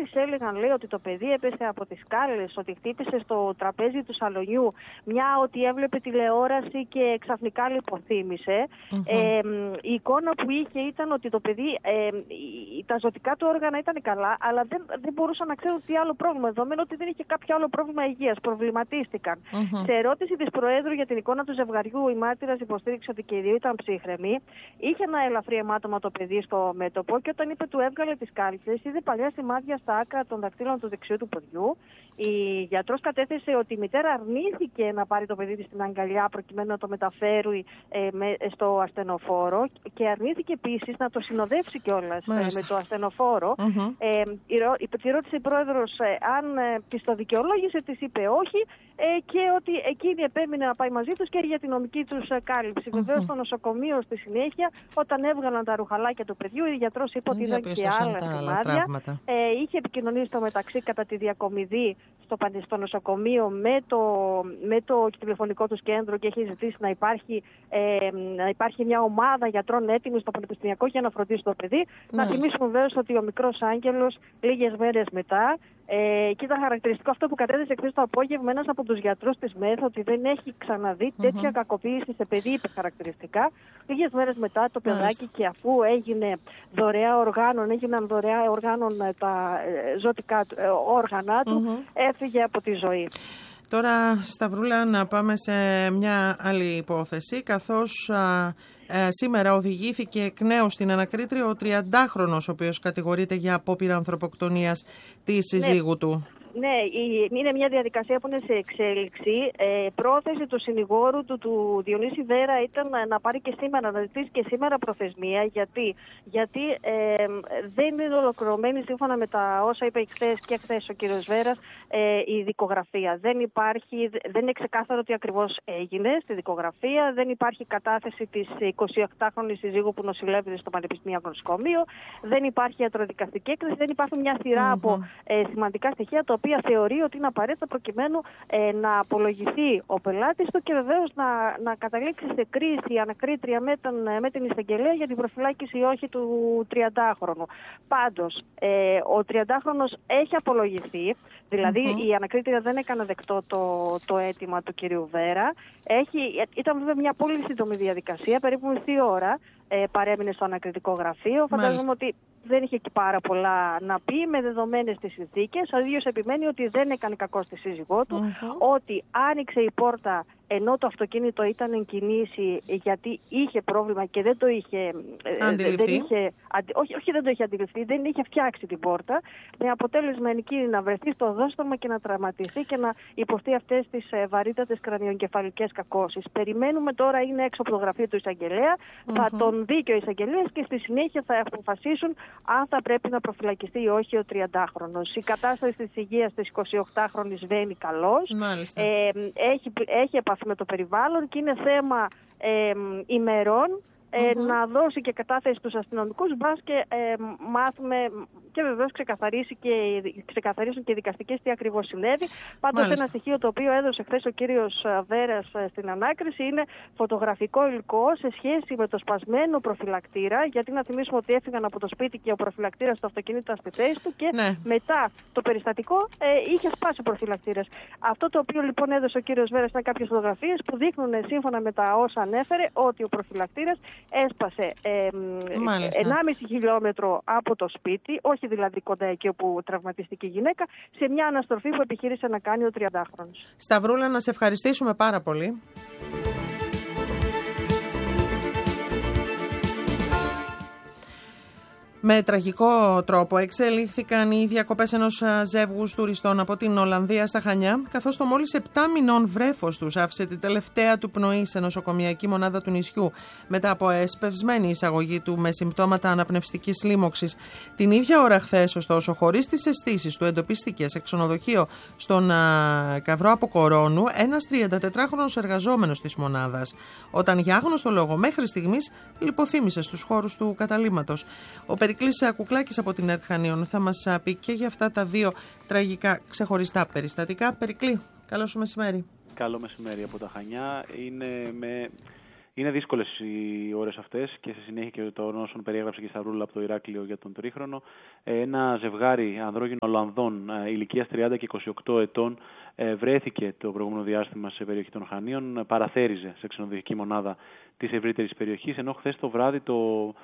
της έλεγαν, λέει, ότι το παιδί έπεσε από τις σκάλες, ότι χτύπησε στο τραπέζι του σαλονιού, μια ότι έβλεπε τηλεόραση και ξαφνικά λιποθύμησε. Η εικόνα που είχε ήταν ότι το παιδί, τα ζωτικά του όργανα ήταν καλά, αλλά δεν μπορούσαν να ξέρουν τι άλλο πρόβλημα, δεδομένου ότι δεν είχε κάποιο άλλο πρόβλημα υγείας. Προβληματίστηκαν. Σε ερώτηση της Προέδρου για την εικόνα του ζευγαριού, η μάρτυρας υποστήριξε ότι και οι δύο ήταν ψύχρεμοι. Είχε ένα ελαφρύ αιμάτωμα το παιδί στο μέτωπο και όταν είπε του έβγαλε τις κάλτσες, είδε παλιά σημάδια στα άκρα των δακτύλων του δεξιού του ποδιού. Η γιατρός κατέθεσε ότι η μητέρα αρνήθηκε να πάρει το παιδί της στην αγκαλιά προκειμένου να το μεταφέρει στο ασθενοφόρο και αρνήθηκε επίσης να το συνοδεύσει κιόλας με το ασθενοφόρο. Τη ρώτησε η Πρόεδρος αν της το δικαιολόγησε, της είπε όχι και ότι εκείνη επέμεινε να πάει μαζί τους και για την νομική τους κάλυψη. Βεβαίως στο νοσοκομείο στη συνέχεια, όταν έβγαλαν τα ρουχαλάκια του παιδιού, η γιατρός είπε ότι είδαν και άλλα σημάδια. Είχε επικοινωνήσει στο μεταξύ κατά τη διακομιδή στο νοσοκομείο με το τηλεφωνικό τους κέντρο και έχει ζητήσει να υπάρχει μια ομάδα γιατρών έτοιμη στο Πανεπιστημιακό για να φροντίσει το παιδί. Να θυμίσουμε βέβαια ότι ο μικρός Άγγελος λίγες μέρες μετά, και ήταν χαρακτηριστικό αυτό που κατέθεσε χθες το απόγευμα ένας από τους γιατρούς της ΜΕΘ, ότι δεν έχει ξαναδεί τέτοια κακοποίηση σε παιδί, είπε χαρακτηριστικά. Λίγες μέρες μετά το παιδάκι, και αφού έγιναν δωρεά οργάνων τα ζωτικά όργανα του, έφυγε από τη ζωή. Τώρα, Σταυρούλα, να πάμε σε μια άλλη υπόθεση, καθώς σήμερα οδηγήθηκε εκ νέου στην ανακρίτρια ο 30χρονος, ο οποίος κατηγορείται για απόπειρα ανθρωποκτονίας της συζύγου του. Ναι, είναι μια διαδικασία που είναι σε εξέλιξη. Πρόθεση του συνηγόρου του Διονύση Βέρα ήταν να πάρει και σήμερα, να ζητήσει και σήμερα προθεσμία. Γιατί δεν είναι ολοκληρωμένη, σύμφωνα με τα όσα είπε χθες ο κύριος Βέρας, η δικογραφία. Δεν είναι ξεκάθαρο τι ακριβώς έγινε στη δικογραφία. Δεν υπάρχει κατάθεση της 28χρονης συζύγου που νοσηλεύεται στο Πανεπιστημιακό Νοσοκομείο. Δεν υπάρχει ιατροδικαστική έκθεση. Δεν υπάρχουν μια σειρά από σημαντικά στοιχεία, τα οποία θεωρεί ότι είναι απαραίτητα προκειμένου να απολογηθεί ο πελάτης του και βεβαίως να καταλήξει σε κρίση ανακρίτρια με την εισαγγελέα για την προφυλάκηση ή όχι του 30χρονου. Πάντως, ο 30χρονος έχει απολογηθεί, δηλαδή η ανακρίτρια δεν έκανε δεκτό το αίτημα του κυρίου Βέρα. Ήταν βέβαια μια πολύ σύντομη διαδικασία, περίπου μισή ώρα παρέμεινε στο ανακριτικό γραφείο. Φαντάζομαι ότι δεν είχε και πάρα πολλά να πει με δεδομένες τις συνθήκες. Ο ίδιος επιμένει ότι δεν έκανε κακό στη σύζυγό του, ότι άνοιξε η πόρτα ενώ το αυτοκίνητο ήταν εν κινήσει γιατί είχε πρόβλημα και δεν το είχε αντιληφθεί. Δεν το είχε αντιληφθεί, δεν είχε φτιάξει την πόρτα, με αποτέλεσμα εκείνη να βρεθεί στο οδόστρωμα και να τραυματιστεί και να υποστεί αυτές τις βαρύτατες κρανιογκεφαλικές κακώσεις. Περιμένουμε τώρα, είναι έξω από το γραφείο του εισαγγελέα, θα τον δει και ο εισαγγελέας και στη συνέχεια θα αποφασίσουν αν θα πρέπει να προφυλακιστεί ή όχι ο 30χρονος. Η κατάσταση της υγείας της 28χρονης βαίνει καλώς. Έχει επαφή με το περιβάλλον και είναι θέμα ημερών να δώσει και κατάθεση στους αστυνομικούς, μπας και μάθουμε και βεβαίως ξεκαθαρίσουν και οι δικαστικές τι ακριβώς συνέβη. Πάντως ένα στοιχείο το οποίο έδωσε χθες ο κύριος Βέρας στην ανάκριση είναι φωτογραφικό υλικό σε σχέση με το σπασμένο προφυλακτήρα, γιατί να θυμίσουμε ότι έφυγαν από το σπίτι και ο προφυλακτήρας στο αυτοκίνητο στη θέση του και μετά το περιστατικό είχε σπάσει ο προφυλακτήρας. Αυτό το οποίο λοιπόν έδωσε ο κύριος Βέρας ήταν κάποιες φωτογραφίες που δείχνουν σύμφωνα με τα όσα ανέφερε ότι ο προφυλακτήρας έσπασε 1,5 χιλιόμετρο από το σπίτι, όχι δηλαδή κοντά εκεί όπου τραυματίστηκε η γυναίκα, σε μια αναστροφή που επιχείρησε να κάνει ο 30χρονος. Σταυρούλα, να σε ευχαριστήσουμε πάρα πολύ. Με τραγικό τρόπο εξελίχθηκαν οι διακοπές ενός ζεύγους τουριστών από την Ολλανδία στα Χανιά, καθώς το μόλις 7 μηνών βρέφος τους άφησε την τελευταία του πνοή σε νοσοκομιακή μονάδα του νησιού μετά από εσπευσμένη εισαγωγή του με συμπτώματα αναπνευστικής λίμωξης. Την ίδια ώρα χθες, ωστόσο, χωρίς τις αισθήσεις του, εντοπίστηκε σε ξενοδοχείο στον Καυρό Αποκορώνου ένας 34χρονος εργαζόμενος της μονάδας, όταν για άγνωστο λόγο μέχρι στιγμής λιποθύμησε στους χώρους του καταλύματος. Ο Περικλής Κουκλάκης από την ΕΡΤ Χανίων θα μας πει και για αυτά τα δύο τραγικά ξεχωριστά περιστατικά. Περικλή, καλό σου μεσημέρι. Καλό μεσημέρι από τα Χανιά. Είναι με Είναι δύσκολες οι ώρες αυτές και σε συνέχεια και των όσων περιέγραψε και η Σταυρούλα από το Ηράκλειο για τον τρίχρονο. Ένα ζευγάρι ανδρόγυνων Ολλανδών ηλικίας 30 και 28 ετών βρέθηκε το προηγούμενο διάστημα σε περιοχή των Χανίων, παραθέριζε σε ξενοδοχική μονάδα της ευρύτερης περιοχής, ενώ χθες το βράδυ το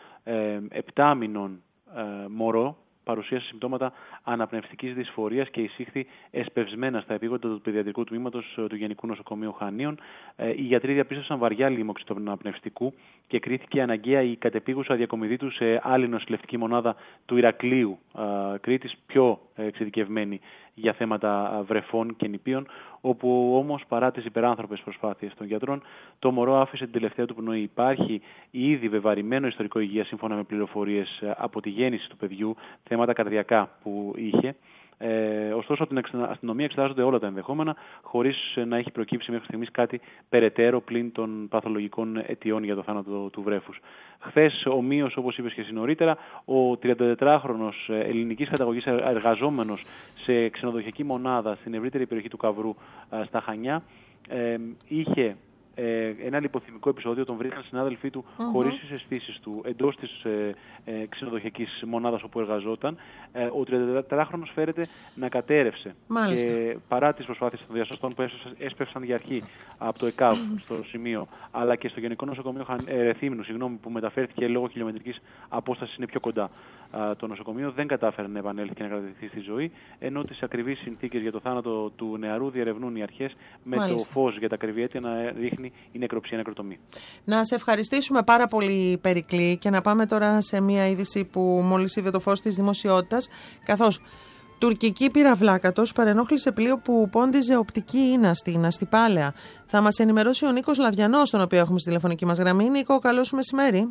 7 μηνών μωρό παρουσίασε συμπτώματα αναπνευστικής δυσφορίας και εισήχθη εσπευσμένα στα επίγοντα του παιδιατρικού τμήματος του Γενικού Νοσοκομείου Χανίων. Οι γιατροί διαπίστωσαν βαριά λίμωξη του αναπνευστικού και κρίθηκε αναγκαία η κατεπίγουσα διακομιδή του σε άλλη νοσηλευτική μονάδα του Ηρακλείου Κρήτης, πιο εξειδικευμένη για θέματα βρεφών και νηπίων, όπου όμως παρά τις υπεράνθρωπες προσπάθειες των γιατρών, το μωρό άφησε την τελευταία του πνοή. Υπάρχει ήδη βεβαρημένο ιστορικό υγείας σύμφωνα με πληροφορίες από τη γέννηση του παιδιού, θέματα καρδιακά που είχε. Ωστόσο, από την αστυνομία εξετάζονται όλα τα ενδεχόμενα, χωρίς να έχει προκύψει μέχρι στιγμής κάτι περαιτέρω πλην των παθολογικών αιτιών για το θάνατο του βρέφους. Χθες, ομοίως, όπως είπες και εσύ νωρίτερα, ο 34χρονος ελληνικής καταγωγής εργαζόμενος σε ξενοδοχειακή μονάδα στην ευρύτερη περιοχή του Καυρού στα Χανιά είχε ένα λιποθυμικό επεισόδιο. Τον βρήκαν συνάδελφοί του χωρίς τις αισθήσεις του εντός της ξενοδοχειακής μονάδας όπου εργαζόταν. Ο 34χρονος φέρεται να κατέρευσε. Μάλιστα. Και παρά τις προσπάθειες των διασωστών που έσπευσαν για αρχή από το ΕΚΑΒ στο σημείο, αλλά και στο Γενικό Νοσοκομείο Ρεθύμνου, που μεταφέρθηκε λόγω χιλιομετρικής απόστασης, είναι πιο κοντά το νοσοκομείο, δεν κατάφερε να επανέλθει και να κρατηθεί στη ζωή, ενώ τις ακριβείς συνθήκες για το θάνατο του νεαρού διερευνούν οι αρχές, με το φως για τα ακριβή αίτια να ρίχνει η νεκροψία, νεκροτομή. Να σε ευχαριστήσουμε πάρα πολύ, Περικλή, και να πάμε τώρα σε μια είδηση που μόλις είδε το φως της δημοσιότητας, καθώς τουρκική πυραυλάκατος παρενόχλησε πλοίο που πόντιζε οπτική ίνα στην Αστυπάλαια. Θα μας ενημερώσει ο Νίκος Λαδιανός, τον οποίο έχουμε στη τηλεφωνική μας γραμμή. Νίκο, καλό σου μεσημέρι.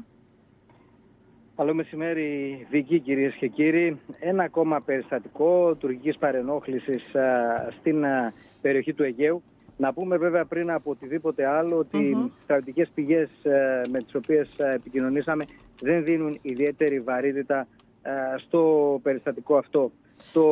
Καλό μεσημέρι, Βίκη, κυρίες και κύριοι. Ένα ακόμα περιστατικό τουρκικής παρενόχλησης στην περιοχή του Αιγαίου. Να πούμε βέβαια πριν από οτιδήποτε άλλο ότι οι στρατιωτικές πηγές με τις οποίες επικοινωνήσαμε δεν δίνουν ιδιαίτερη βαρύτητα στο περιστατικό αυτό. Το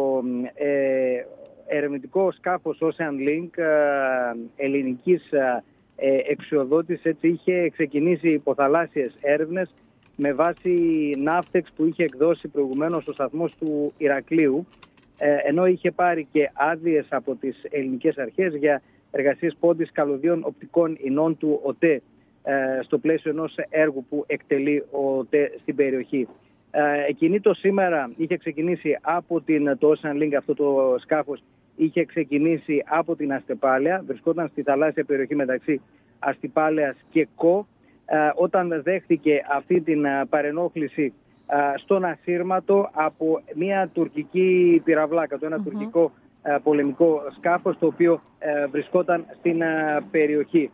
ερευνητικό σκάφος Ocean Link ελληνικής εξουσιοδότησης έτσι είχε ξεκινήσει υποθαλάσσιες έρευνες με βάση ναύτεξ που είχε εκδώσει προηγουμένως ο σταθμός του Ηρακλείου, ενώ είχε πάρει και άδειες από τις ελληνικές αρχές για εργασίες πόντης καλωδίων οπτικών ινών του ΟΤΕ στο πλαίσιο ενός έργου που εκτελεί ο ΟΤΕ στην περιοχή. Εκείνη το σήμερα είχε ξεκινήσει από το Ocean Link, αυτό το σκάφος είχε ξεκινήσει από την Αστυπάλαια, βρισκόταν στη θαλάσσια περιοχή μεταξύ Αστυπάλαιας και Κο, όταν δέχτηκε αυτή την παρενόχληση στον ασύρματο από μια τουρκική πυραυλάκα, ένα τουρκικό πολεμικό σκάφος, το οποίο βρισκόταν στην περιοχή.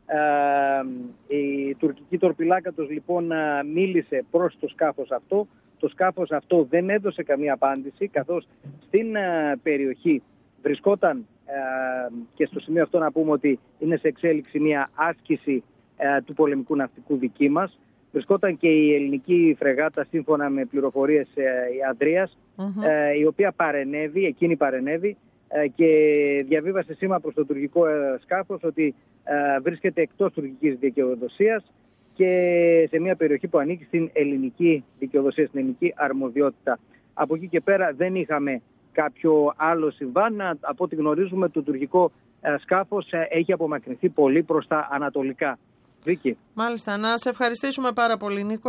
Η τουρκική τορπιλάκατος λοιπόν μίλησε προς το σκάφος αυτό. Το σκάφος αυτό δεν έδωσε καμία απάντηση, καθώς στην περιοχή βρισκόταν, και στο σημείο αυτό να πούμε ότι είναι σε εξέλιξη μια άσκηση του πολεμικού ναυτικού δική μας. Βρισκόταν και η ελληνική φρεγάτα, σύμφωνα με πληροφορίες, η Ανδρείας, η οποία παρενέβη και διαβίβασε σήμα προς το τουρκικό σκάφος ότι βρίσκεται εκτός τουρκικής δικαιοδοσίας και σε μια περιοχή που ανήκει στην ελληνική δικαιοδοσία, στην ελληνική αρμοδιότητα. Από εκεί και πέρα δεν είχαμε κάποιο άλλο συμβάν. Από ό,τι γνωρίζουμε, το τουρκικό σκάφος έχει απομακρυνθεί πολύ προς τα ανατολικά. Βίκη. Μάλιστα, να σε ευχαριστήσουμε πάρα πολύ, Νίκο.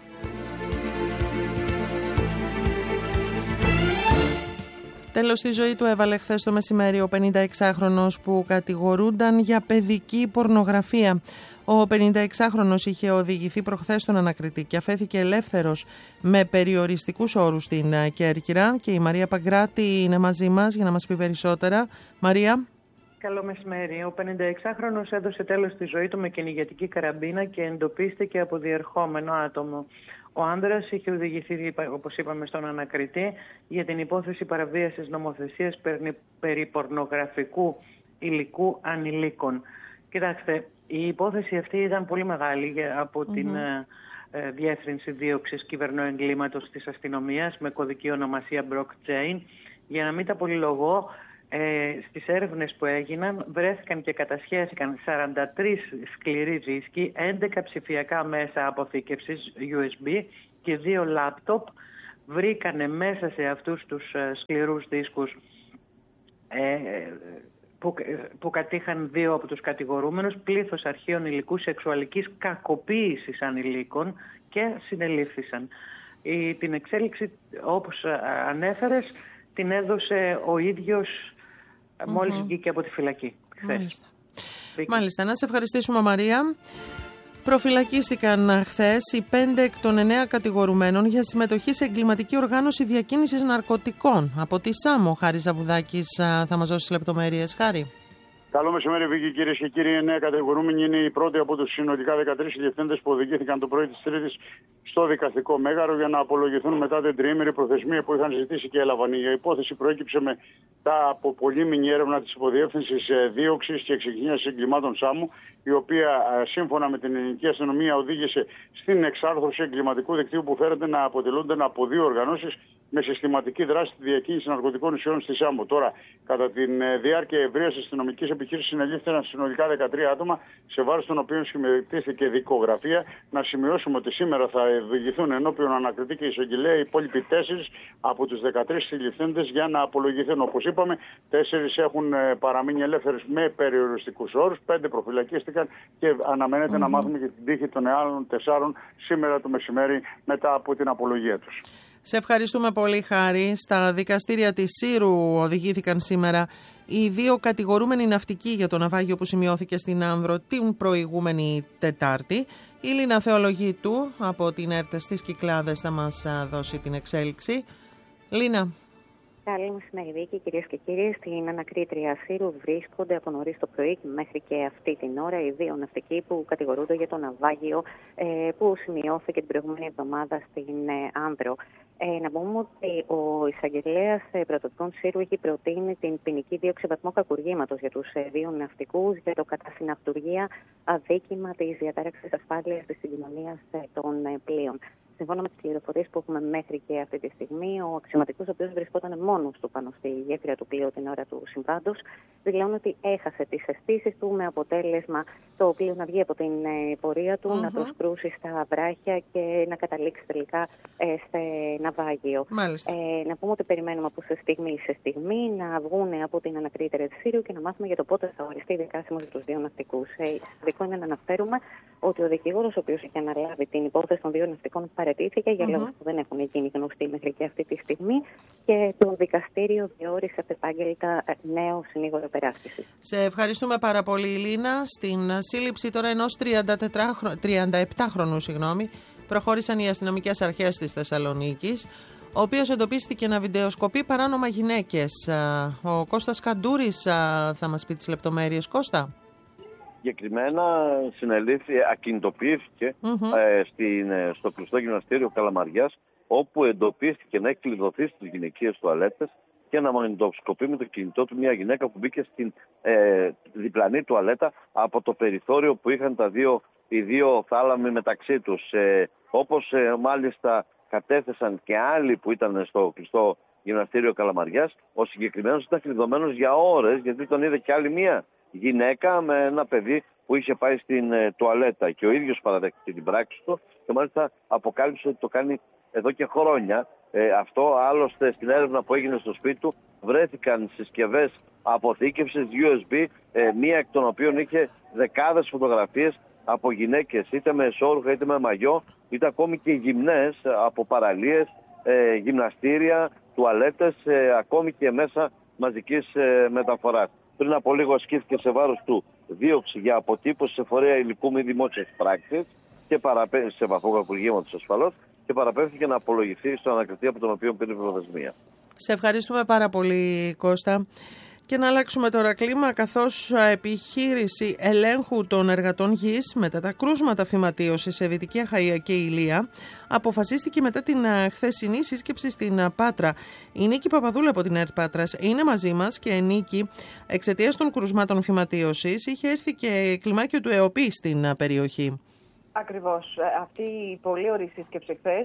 Τέλος, στη ζωή του έβαλε χθες το μεσημέρι ο 56χρονος που κατηγορούνταν για παιδική πορνογραφία. Ο 56χρονος είχε οδηγηθεί προχθές στον ανακριτή και αφέθηκε ελεύθερος με περιοριστικούς όρους στην Κέρκυρα. Και η Μαρία Παγκράτη είναι μαζί μας για να μας πει περισσότερα. Μαρία. Καλό μεσημέρι. Ο 56χρονος έδωσε τέλος στη ζωή του με κυνηγετική καραμπίνα και εντοπίστηκε από διερχόμενο άτομο. Ο άνδρας είχε οδηγηθεί, όπως είπαμε, στον ανακριτή για την υπόθεση παραβίασης νομοθεσίας περί πορνογραφικού υλικού ανηλίκων. Κοιτάξτε, η υπόθεση αυτή ήταν πολύ μεγάλη από την Διεύθυνση Δίωξης Κυβερνοεγκλήματος της Αστυνομίας με κωδική ονομασία Brock Chain. Για να μην τα πολυλογώ, Στις έρευνες που έγιναν βρέθηκαν και κατασχέθηκαν 43 σκληροί δίσκοι, 11 ψηφιακά μέσα αποθήκευσης USB και 2 λάπτοπ. Βρήκανε μέσα σε αυτούς τους σκληρούς δίσκους που κατήχαν 2 από τους κατηγορούμενους πλήθος αρχείων υλικού σεξουαλικής κακοποίησης ανηλίκων και συνελήφθησαν. Την εξέλιξη, όπως ανέφερες, την έδωσε ο ίδιος μόλις βγήκε από τη φυλακή χθες. Μάλιστα. Να σε ευχαριστήσουμε, Μαρία. Προφυλακίστηκαν χθες οι 5 εκ των 9 κατηγορουμένων για συμμετοχή σε εγκληματική οργάνωση διακίνησης ναρκωτικών. Από τη Σάμο, Χάρη Ζαβουδάκης θα μας δώσει λεπτομέρειες. Χάρη. Καλό μεσημέρι, Βίκη, κυρίες και κύριοι. Οι 9 κατηγορούμενοι είναι οι πρώτοι από τους συνολικά 13 συλληφθέντες που οδηγήθηκαν το πρωί της Τρίτης στο δικαστικό μέγαρο για να απολογηθούν μετά την τριήμερη προθεσμία που είχαν ζητήσει και έλαβαν. Η υπόθεση προέκυψε μετά από πολύμηνη έρευνα της Υποδιεύθυνσης Δίωξης και Εξεκίνησης Εγκλημάτων Σάμου, η οποία σύμφωνα με την ελληνική αστυνομία οδήγησε στην εξάρθρωση εγκληματικού δικτύου που φέρεται να αποτελούνται από 2 οργανώσεις με συστηματική δράση στη διακίνηση ναρκωτικών ουσιών στη Σάμο. Τώρα, κατά τη διάρκεια ευρείας αστυνομικής επιχείρησης, συνελήφθηκαν συνολικά 13 άτομα, σε βάρος των οποίων συμμετείχθηκε δικογραφία. Να σημειώσουμε ότι σήμερα θα οδηγηθούν ενώπιον ανακριτή και εισαγγελέα οι υπόλοιποι 4 από τους 13 συλληφθέντες για να απολογηθούν. Όπως είπαμε, 4 έχουν παραμείνει ελεύθερες με περιοριστικούς όρους, 5 προφυλακίστηκαν και αναμένεται να μάθουμε και την τύχη των άλλων 4 σήμερα το μεσημέρι μετά από την απολογία τους. Σε ευχαριστούμε πολύ, Χάρη. Στα δικαστήρια της Σύρου οδηγήθηκαν σήμερα οι 2 κατηγορούμενοι ναυτικοί για το ναυάγιο που σημειώθηκε στην Άνδρο την προηγούμενη Τετάρτη. Η Λίνα Θεολογίτου από την ΕΡΤ στις Κυκλάδες θα μας δώσει την εξέλιξη. Λίνα. Καλή μεσημέρι, Βίκη, κυρίες και κύριοι. Στην ανακρίτρια Σύρου βρίσκονται από νωρίς το πρωί και μέχρι και αυτή την ώρα οι 2 ναυτικοί που κατηγορούνται για το ναυάγιο που σημειώθηκε την προηγούμενη εβδομάδα στην Άνδρο. Να πούμε ότι ο εισαγγελέας πρωτοτικών Σύρου έχει προτείνει την ποινική δίωξη βαθμό κακουργήματος για τους 2 ναυτικούς για το κατά συναυτουργία αδίκημα της διατάραξης ασφάλειας της συγκοινωνίας των πλοίων. Σύμφωνα με τις πληροφορίες που έχουμε μέχρι και αυτή τη στιγμή, ο αξιωματικός, ο οποίος βρισκόταν μόνος του πάνω στη γέφυρα του πλοίου την ώρα του συμβάντος, δηλώνει ότι έχασε τις αισθήσεις του με αποτέλεσμα το πλοίο να βγει από την πορεία του, να προσκρούσει στα βράχια και να καταλήξει τελικά σε ναυάγιο. Να πούμε ότι περιμένουμε από σε στιγμή να βγουν από την ανακρίτρια της Σύρου και να μάθουμε για το πότε θα οριστεί δικάσιμος για τους 2 ναυτικούς. Σημαντικό είναι να αναφέρουμε ότι ο δικηγόρος, ο οποίος έχει αναλάβει την υπόθεση των 2 ναυτικών, παραιτήθηκε για λόγους που δεν έχουν γίνει γνωστοί μέχρι και αυτή τη στιγμή και το δικαστήριο διόρισε επάγγελτα νέο συνήγορο περάσπισης. Σε ευχαριστούμε πάρα πολύ, Λίνα. Στην σύλληψη τώρα ενός 37χρονου προχώρησαν οι αστυνομικές αρχές της Θεσσαλονίκης, ο οποίος εντοπίστηκε να βιντεοσκοπεί παράνομα γυναίκες. Ο Κώστας Καντούρης θα μας πει τις λεπτομέρειες. Κώστα. Συγκεκριμένα ακινητοποιήθηκε στο κλειστό γυμναστήριο Καλαμαριάς, όπου εντοπίστηκε να έχει κλειδωθεί στις γυναικείες τουαλέτες και να μαγνητοσκοπεί με το κινητό του μια γυναίκα που μπήκε στην διπλανή τουαλέτα από το περιθώριο που είχαν οι 2 θάλαμοι μεταξύ τους. Όπως μάλιστα κατέθεσαν και άλλοι που ήταν στο κλειστό γυμναστήριο Καλαμαριάς, ο συγκεκριμένος ήταν κλειδωμένος για ώρες, γιατί τον είδε και άλλη μία γυναίκα με ένα παιδί που είχε πάει στην τουαλέτα και ο ίδιος παραδέχτηκε την πράξη του και μάλιστα αποκάλυψε ότι το κάνει εδώ και χρόνια. Αυτό άλλωστε στην έρευνα που έγινε στο σπίτι του βρέθηκαν συσκευές αποθήκευσης USB, μία εκ των οποίων είχε δεκάδες φωτογραφίες από γυναίκες είτε με εσώρουχα είτε με μαγιό, είτε ακόμη και γυμνές από παραλίες, γυμναστήρια, τουαλέτες, ακόμη και μέσα μαζικής μεταφοράς. Πριν από λίγο ασκήθηκε σε βάρος του δίωξη για αποτύπωση σε φορέα υλικού μη δημόσιας πράξης και σε βαθμό κακουργήματος ασφαλώς και παραπέμφθηκε να απολογηθεί στο ανακριτή από τον οποίο πήρε προθεσμία. Σε ευχαριστούμε πάρα πολύ, Κώστα. Και να αλλάξουμε τώρα κλίμα, καθώς επιχείρηση ελέγχου των εργατών γης μετά τα κρούσματα φυματίωσης σε Δυτική Αχαΐα και Ηλία αποφασίστηκε μετά την χθεσινή σύσκεψη στην Πάτρα. Η Νίκη Παπαδούλα από την ΕΡΤ Πάτρας είναι μαζί μας και Νίκη, εξαιτίας των κρούσματων φυματίωσης είχε έρθει και κλιμάκιο του ΕΟΠΗ στην περιοχή. Ακριβώς. Αυτή η πολύ ωραία σύσκεψη χθες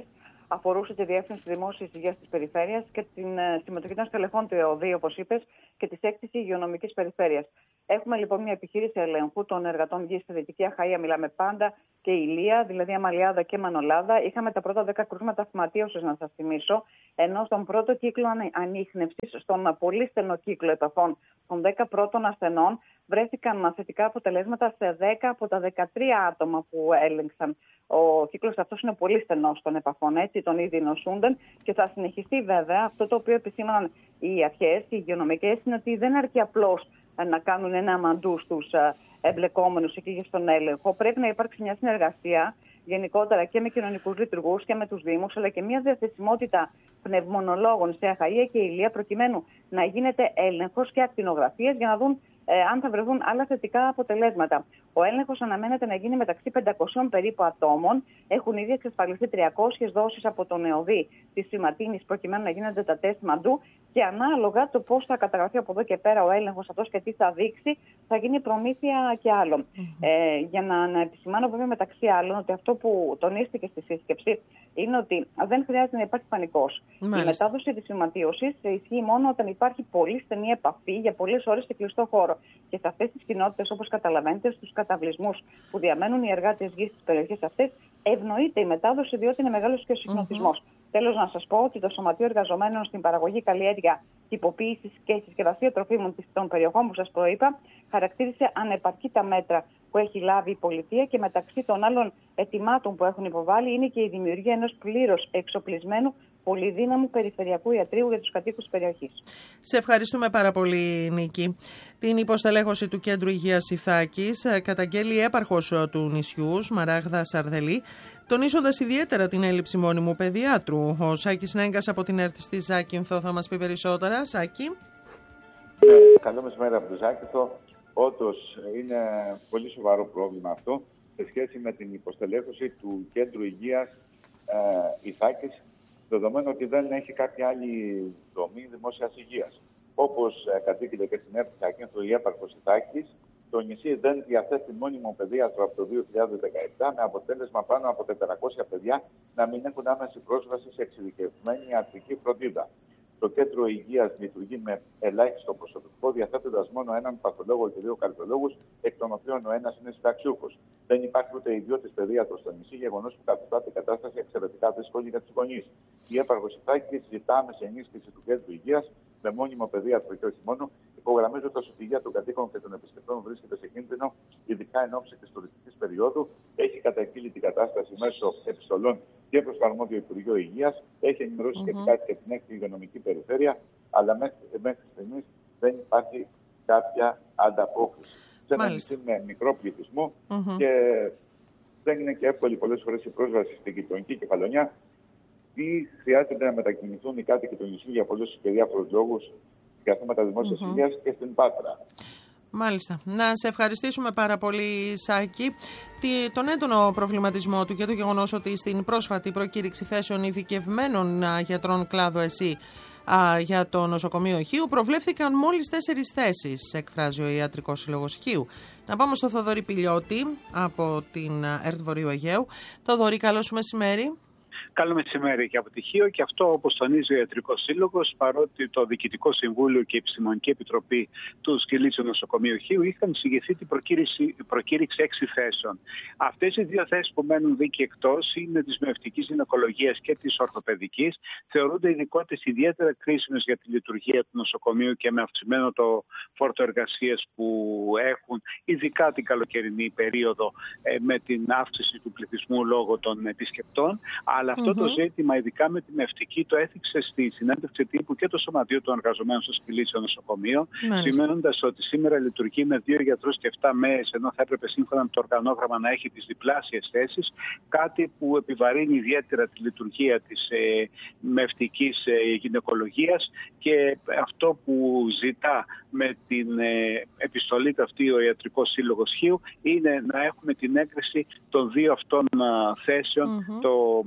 αφορούσε τη Διεύθυνση Δημόσιας Υγείας της Περιφέρειας και την συμμετοχή των στελεχών του ΕΟΔΗ, όπως είπες, και της έκτησης υγειονομικής περιφέρειας. Έχουμε λοιπόν μια επιχείρηση ελέγχου των εργατών γης στη Δυτική Αχαΐα, μιλάμε πάντα, και Ηλία, δηλαδή Αμαλιάδα και Μανολάδα. Είχαμε τα πρώτα 10 κρούσματα φυματίωσης, να σας θυμίσω, ενώ στον πρώτο κύκλο ανίχνευσης, στον πολύ στενό κύκλο επαφών των 10 πρώτων ασθενών, βρέθηκαν θετικά αποτελέσματα σε 10 από τα 13 άτομα που έλεγξαν. Ο κύκλος αυτός είναι πολύ στενός των επαφών, έτσι, των ήδη νοσούντων, και θα συνεχιστεί βέβαια. Αυτό το οποίο επισήμαναν οι αρχές, οι υγειονομικές, είναι ότι δεν αρκεί απλώς να κάνουν ένα μαντού στους εμπλεκόμενους εκεί στον έλεγχο. Πρέπει να υπάρξει μια συνεργασία γενικότερα και με κοινωνικούς λειτουργούς και με τους Δήμους, αλλά και μια διαθεσιμότητα πνευμονολόγων σε Αχαΐα και Ηλία, προκειμένου να γίνεται έλεγχος και ακτινογραφίες για να δουν αν θα βρεθούν άλλα θετικά αποτελέσματα. Ο έλεγχος αναμένεται να γίνει μεταξύ 500 περίπου ατόμων. Έχουν ήδη εξασφαλιστεί 300 δόσεις από τον ΕΟΔΗ της φυματίνης, προκειμένου να γίνονται τα τεστ μαντού. Και ανάλογα το πώς θα καταγραφεί από εδώ και πέρα ο έλεγχος αυτός και τι θα δείξει, θα γίνει προμήθεια και άλλων. Για να επισημάνω βέβαια μεταξύ άλλων ότι αυτό που τονίστηκε στη σύσκεψη είναι ότι δεν χρειάζεται να υπάρχει πανικός. Η μετάδοση της φυματίωσης ισχύει μόνο όταν υπάρχει πολύ στενή επαφή για πολλές ώρες σε κλειστό χώρο. Και σε αυτές τις κοινότητες, όπως καταλαβαίνετε, στους καταβλισμούς που διαμένουν οι εργάτες γης στις περιοχές αυτές, ευνοείται η μετάδοση, διότι είναι μεγάλος και ο συγχρονισμός. Τέλος, να σας πω ότι το Σωματείο Εργαζομένων στην Παραγωγή, Καλλιέργεια, Τυποποίηση και Συσκευασία Τροφίμων των περιοχών που σας προείπα, χαρακτήρισε ανεπαρκή τα μέτρα που έχει λάβει η πολιτεία, και μεταξύ των άλλων αιτημάτων που έχουν υποβάλει είναι και η δημιουργία ενός πλήρως εξοπλισμένου πολυδύναμου περιφερειακού ιατρείου για τους κατοίκους της περιοχής. Σε ευχαριστούμε πάρα πολύ, Νίκη. Την υποστελέχωση του Κέντρου Υγείας Ιθάκης καταγγέλει η έπαρχος του νησιού, Σμαράγδα Σαρδελή, τονίζοντας ιδιαίτερα την έλλειψη μόνιμου παιδιάτρου. Ο Σάκης Νέγκας από την ΕΡΤ στη Ζάκυνθο θα μας πει περισσότερα. Σάκη. Καλό μεσημέρι από το Ζάκυνθο. Όντως είναι πολύ σοβαρό πρόβλημα αυτό σε σχέση με την υποστελέχωση του Κέντρου Υγείας Ιθάκης, δεδομένου ότι δεν έχει κάποια άλλη δομή δημόσιας υγείας. Όπως κατήγγειλε και στην ΕΡΤ Ζάκυνθο η έπαρχος Ιθάκης, το νησί δεν διαθέτει μόνιμο παιδίατρο από το 2017, με αποτέλεσμα πάνω από 400 παιδιά να μην έχουν άμεση πρόσβαση σε εξειδικευμένη ιατρική φροντίδα. Το Κέντρο Υγείας λειτουργεί με ελάχιστο προσωπικό, διαθέτοντας μόνο έναν παθολόγο και 2 καρδιολόγους, εκ των οποίων ο ένας είναι συνταξιούχος. Δεν υπάρχει ούτε ιδιώτης παιδίατρος στο νησί, γεγονός που καθιστά την κατάσταση εξαιρετικά δύσκολη για τους γονείς. Η έπαρχος Ιθάκης ζητά άμεση ενίσχυση του Κέντρου Υγείας με μόνιμο παιδίατρο και όχι μόνο, υπογραμμίζοντας ότι η υγεία των κατοίκων και των επισκεπτών βρίσκεται σε κίνδυνο, ειδικά εν ώψη της τουριστικής περίοδου. Έχει καταγγείλει την κατάσταση μέσω επιστολών και προς το αρμόδιο Υπουργείο Υγείας. Έχει ενημερώσει σχετικά και την έκτη υγειονομική περιφέρεια, αλλά μέχρι στιγμής δεν υπάρχει κάποια ανταπόκριση. Σε ένα νησί με μικρό πληθυσμό και δεν είναι και εύκολη πολλές φορές η πρόσβαση στην γειτονική κεφαλονιά, ή χρειάζεται να μετακινηθούν οι κάτοικοι του νησιού για πολλούς και διάφορους λόγους για θέματα δημόσιας υγείας και στην Πάτρα. Μάλιστα. Να σε ευχαριστήσουμε πάρα πολύ, Σάκη. Τον έντονο προβληματισμό του και το γεγονός ότι στην πρόσφατη προκήρυξη θέσεων ειδικευμένων γιατρών κλάδου ΕΣΥ για το νοσοκομείο Χίου προβλέφθηκαν μόλις 4 θέσεις, εκφράζει ο Ιατρικός Σύλλογος Χίου. Να πάμε στο Θοδωρή Πηλιώτη από την ΕΡΤ Βορείου Αιγαίου. Θοδωρή, καλό σου μεσημέρι. Καλό μεσημέρι και από τη Χίο, και αυτό, όπως τονίζει ο Ιατρικός Σύλλογος, παρότι το Διοικητικό Συμβούλιο και η Επιστημονική Επιτροπή του Σκυλίτσιου Νοσοκομείου Χίου είχαν εισηγηθεί την προκήρυξη 6 θέσεων. Αυτές οι 2 θέσεις που μένουν δίκαιοι εκτός είναι της μυοευτικής γυναικολογίας και της ορθοπαιδικής. Θεωρούνται ειδικότητες ιδιαίτερα κρίσιμες για τη λειτουργία του νοσοκομείου και με αυξημένο το φόρτο εργασίας που έχουν, ειδικά την καλοκαιρινή περίοδο με την αύξηση του πληθυσμού λόγω των επισκεπτών. Αλλά αυτό το ζήτημα, ειδικά με την μυευτική, το έθιξε στη συνέντευξη τύπου και το Σωματείο των Εργαζομένων στο Σκυλίτσιο Νοσοκομείο, σημαίνοντας ότι σήμερα λειτουργεί με 2 γιατρούς και 7 ΜΕΕΣ, ενώ θα έπρεπε σύμφωνα με το οργανόγραμμα να έχει τις διπλάσιες θέσεις, κάτι που επιβαρύνει ιδιαίτερα τη λειτουργία της μυευτικής γυναικολογίας, και αυτό που ζητά με την επιστολή αυτή ο Ιατρικός Σύλλογος Χίου είναι να έχουμε την έγκριση των 2 αυτών θέσεων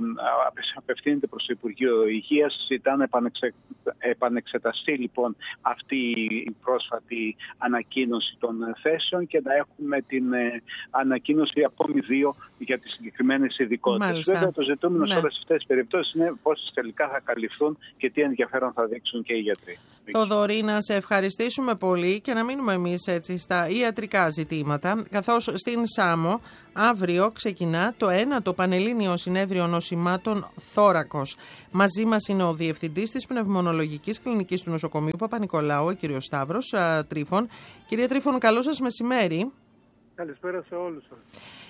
απευθύνεται προς το Υπουργείο Υγείας. Ζητά να επανεξεταστεί λοιπόν αυτή η πρόσφατη ανακοίνωση των θέσεων και να έχουμε την ανακοίνωση ακόμη 2 για τις συγκεκριμένες ειδικότητες. Βέβαια, το ζητούμενο σε όλες αυτές τις περιπτώσεις είναι πόσες τελικά θα καλυφθούν και τι ενδιαφέρον θα δείξουν και οι γιατροί. Θοδωρή, να σε ευχαριστήσουμε πολύ και να μείνουμε εμείς έτσι στα ιατρικά ζητήματα, καθώς στην Σάμο αύριο ξεκινά το 1ο Πανελλήνιο Συνέδριο Νοσημάτων Θώρακος. Μαζί μας είναι ο Διευθυντής της Πνευμονολογικής Κλινικής του Νοσοκομείου Παπα-Νικολάου, ο κ. Σταύρος Τρίφων. Κύριε Τρίφων, καλό σας μεσημέρι. Καλησπέρα σε όλους σας.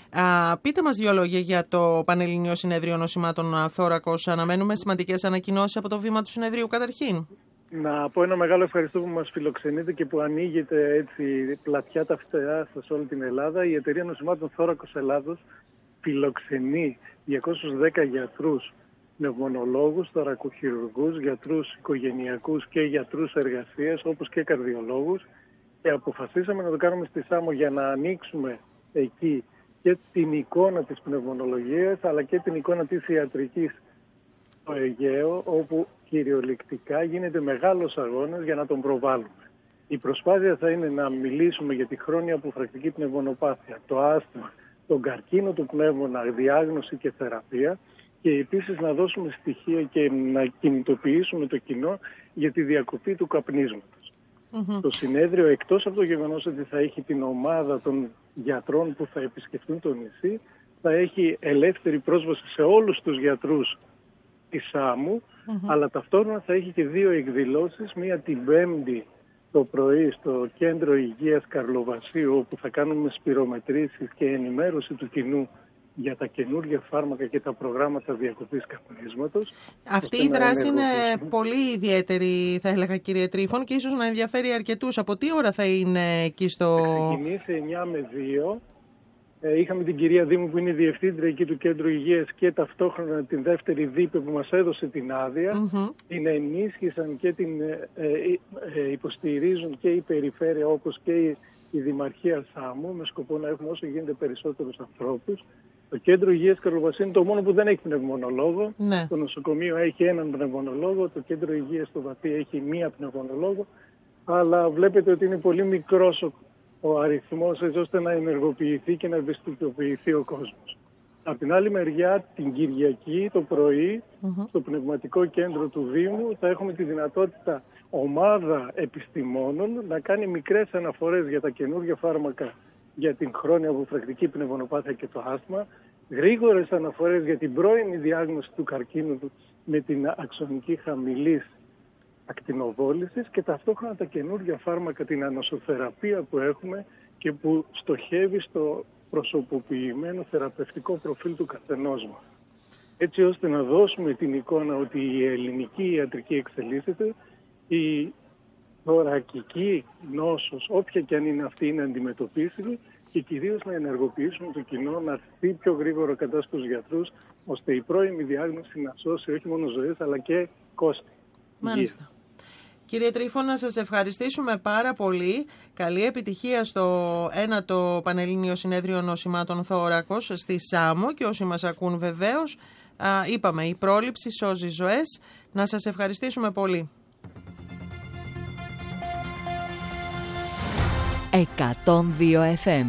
Πείτε μας 2 λόγια για το Πανελλήνιο Συνέδριο Νοσημάτων Θώρακος. Αναμένουμε σημαντικές ανακοινώσεις από το βήμα του συνεδρίου καταρχήν. Να πω ένα μεγάλο ευχαριστώ που μας φιλοξενείτε και που ανοίγετε έτσι πλατιά τα φτερά σας σε όλη την Ελλάδα. Η Εταιρεία Νοσημάτων Θώρακος Ελλάδος φιλοξενεί 210 γιατρούς, πνευμονολόγους, θωρακοχειρουργούς, γιατρούς οικογενειακούς και γιατρούς εργασίας, όπως και καρδιολόγους, και αποφασίσαμε να το κάνουμε στη Σάμο για να ανοίξουμε εκεί και την εικόνα της πνευμονολογίας αλλά και την εικόνα της ιατρικής στο Αιγαίο, όπου κυριολεκτικά γίνεται μεγάλος αγώνας για να τον προβάλλουμε. Η προσπάθεια θα είναι να μιλήσουμε για τη χρόνια αποφρακτική πνευμονοπάθεια, το άσθμα, τον καρκίνο του πνεύμονα, διάγνωση και θεραπεία, και επίσης να δώσουμε στοιχεία και να κινητοποιήσουμε το κοινό για τη διακοπή του καπνίσματος. Το συνέδριο, εκτός από το γεγονός ότι θα έχει την ομάδα των γιατρών που θα επισκεφτούν το νησί, θα έχει ελεύθερη πρόσβαση σε όλους τους γιατρούς της Σάμου, αλλά ταυτόχρονα θα έχει και 2 εκδηλώσεις, μία την Πέμπτη το πρωί στο Κέντρο Υγείας Καρλοβασίου, όπου θα κάνουμε σπυρομετρήσεις και ενημέρωση του κοινού για τα καινούργια φάρμακα και τα προγράμματα διακοπής καπνίσματος. Αυτή η δράση είναι πολύ ιδιαίτερη, θα έλεγα, κύριε Τρίφων, και ίσως να ενδιαφέρει αρκετούς. Από τι ώρα θα είναι εκεί στο... Θα ξεκινήσει 9 με 2. Είχαμε την κυρία Δήμου που είναι η διευθύντρια εκεί του Κέντρου Υγείας και ταυτόχρονα την δεύτερη ΔΥΠΕ που μας έδωσε την άδεια. Την ενίσχυσαν και την υποστηρίζουν και η περιφέρεια όπως και η Δημαρχία Σάμου, με σκοπό να έχουμε όσο γίνεται περισσότερους ανθρώπους. Το Κέντρο Υγείας Καρλοβασίου είναι το μόνο που δεν έχει πνευμονολόγο. Το νοσοκομείο έχει έναν πνευμονολόγο, το Κέντρο Υγείας στο Βαθύ έχει 1 πνευμονολόγο, αλλά βλέπετε ότι είναι πολύ μικρός ο αριθμός έτσι ώστε να ενεργοποιηθεί και να ευαισθητοποιηθεί ο κόσμος. Από την άλλη μεριά, την Κυριακή το πρωί, στο πνευματικό κέντρο του Δήμου, θα έχουμε τη δυνατότητα ομάδα επιστημόνων να κάνει μικρές αναφορές για τα καινούργια φάρμακα για την χρόνια αποφρακτική πνευμονοπάθεια και το άσθμα, γρήγορες αναφορές για την πρώιμη διάγνωση του καρκίνου του με την αξονική χαμηλής ακτινοβόλησης και ταυτόχρονα τα καινούργια φάρμακα, την ανοσοθεραπεία που έχουμε και που στοχεύει στο προσωποποιημένο θεραπευτικό προφίλ του καθενός μας. Έτσι ώστε να δώσουμε την εικόνα ότι η ελληνική ιατρική εξελίσσεται, η θωρακική νόσος, όποια και αν είναι αυτή, είναι αντιμετωπίσιμη, και κυρίως να ενεργοποιήσουμε το κοινό να έρθει πιο γρήγορα κατά στους γιατρούς, ώστε η πρώιμη διάγνωση να σώσει όχι μόνο ζωές αλλά και κόστη. Μάλιστα. Κύριε Τρίφων, να σας ευχαριστήσουμε πάρα πολύ. Καλή επιτυχία στο 1ο Πανελλήνιο Συνέδριο Νοσημάτων Θώρακος στη Σάμο, και όσοι μας ακούν βεβαίως, είπαμε, η πρόληψη σώζει ζωές. Να σας ευχαριστήσουμε πολύ. 102 FM.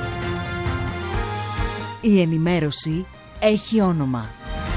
Η ενημέρωση έχει όνομα.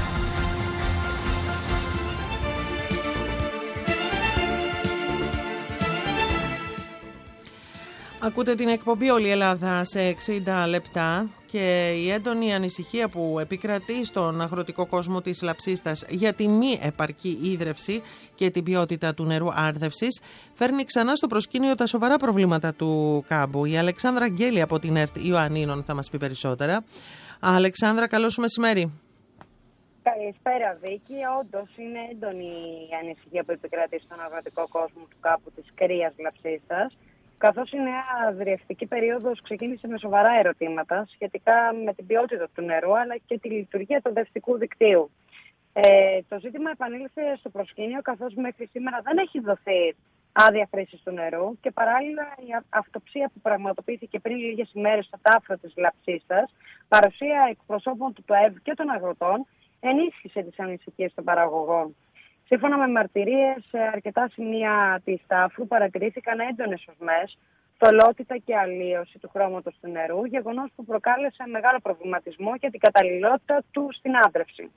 Ακούτε την εκπομπή «Όλη η Ελλάδα» σε 60 λεπτά, και η έντονη ανησυχία που επικρατεί στον αγροτικό κόσμο της Λαψίστας για τη μη επαρκή ίδρυυση και την ποιότητα του νερού άρδευσης φέρνει ξανά στο προσκήνιο τα σοβαρά προβλήματα του κάμπου. Η Αλεξάνδρα Αγγέλη από την ΕΡΤ Ιωαννίνων θα μας πει περισσότερα. Αλεξάνδρα, καλό σου μεσημέρι. Καλησπέρα, Βίκη. Όντως είναι έντονη η ανησυχία που επικρατεί στον αγροτικό κόσμο του κάμπου της Κρίας Λαψίστας, καθώς η νέα αδριευτική περίοδος ξεκίνησε με σοβαρά ερωτήματα σχετικά με την ποιότητα του νερού αλλά και τη λειτουργία του δευτικού δικτύου. Το ζήτημα επανήλθε στο προσκήνιο, καθώς μέχρι σήμερα δεν έχει δοθεί άδεια χρήσης του νερού, και παράλληλα η αυτοψία που πραγματοποιήθηκε πριν λίγες ημέρες στο τάφο της Λαψίστας, παρουσία εκπροσώπων του ΤΟΕΒ και των αγροτών, ενίσχυσε τις ανησυχίες των παραγωγών. Σύμφωνα με μαρτυρίες, σε αρκετά σημεία της Σταύρου παρατηρήθηκαν έντονες οσμές, θολότητα και αλλίωση του χρώματος του νερού, γεγονός που προκάλεσε μεγάλο προβληματισμό για την καταλληλότητα του στην άντρευση.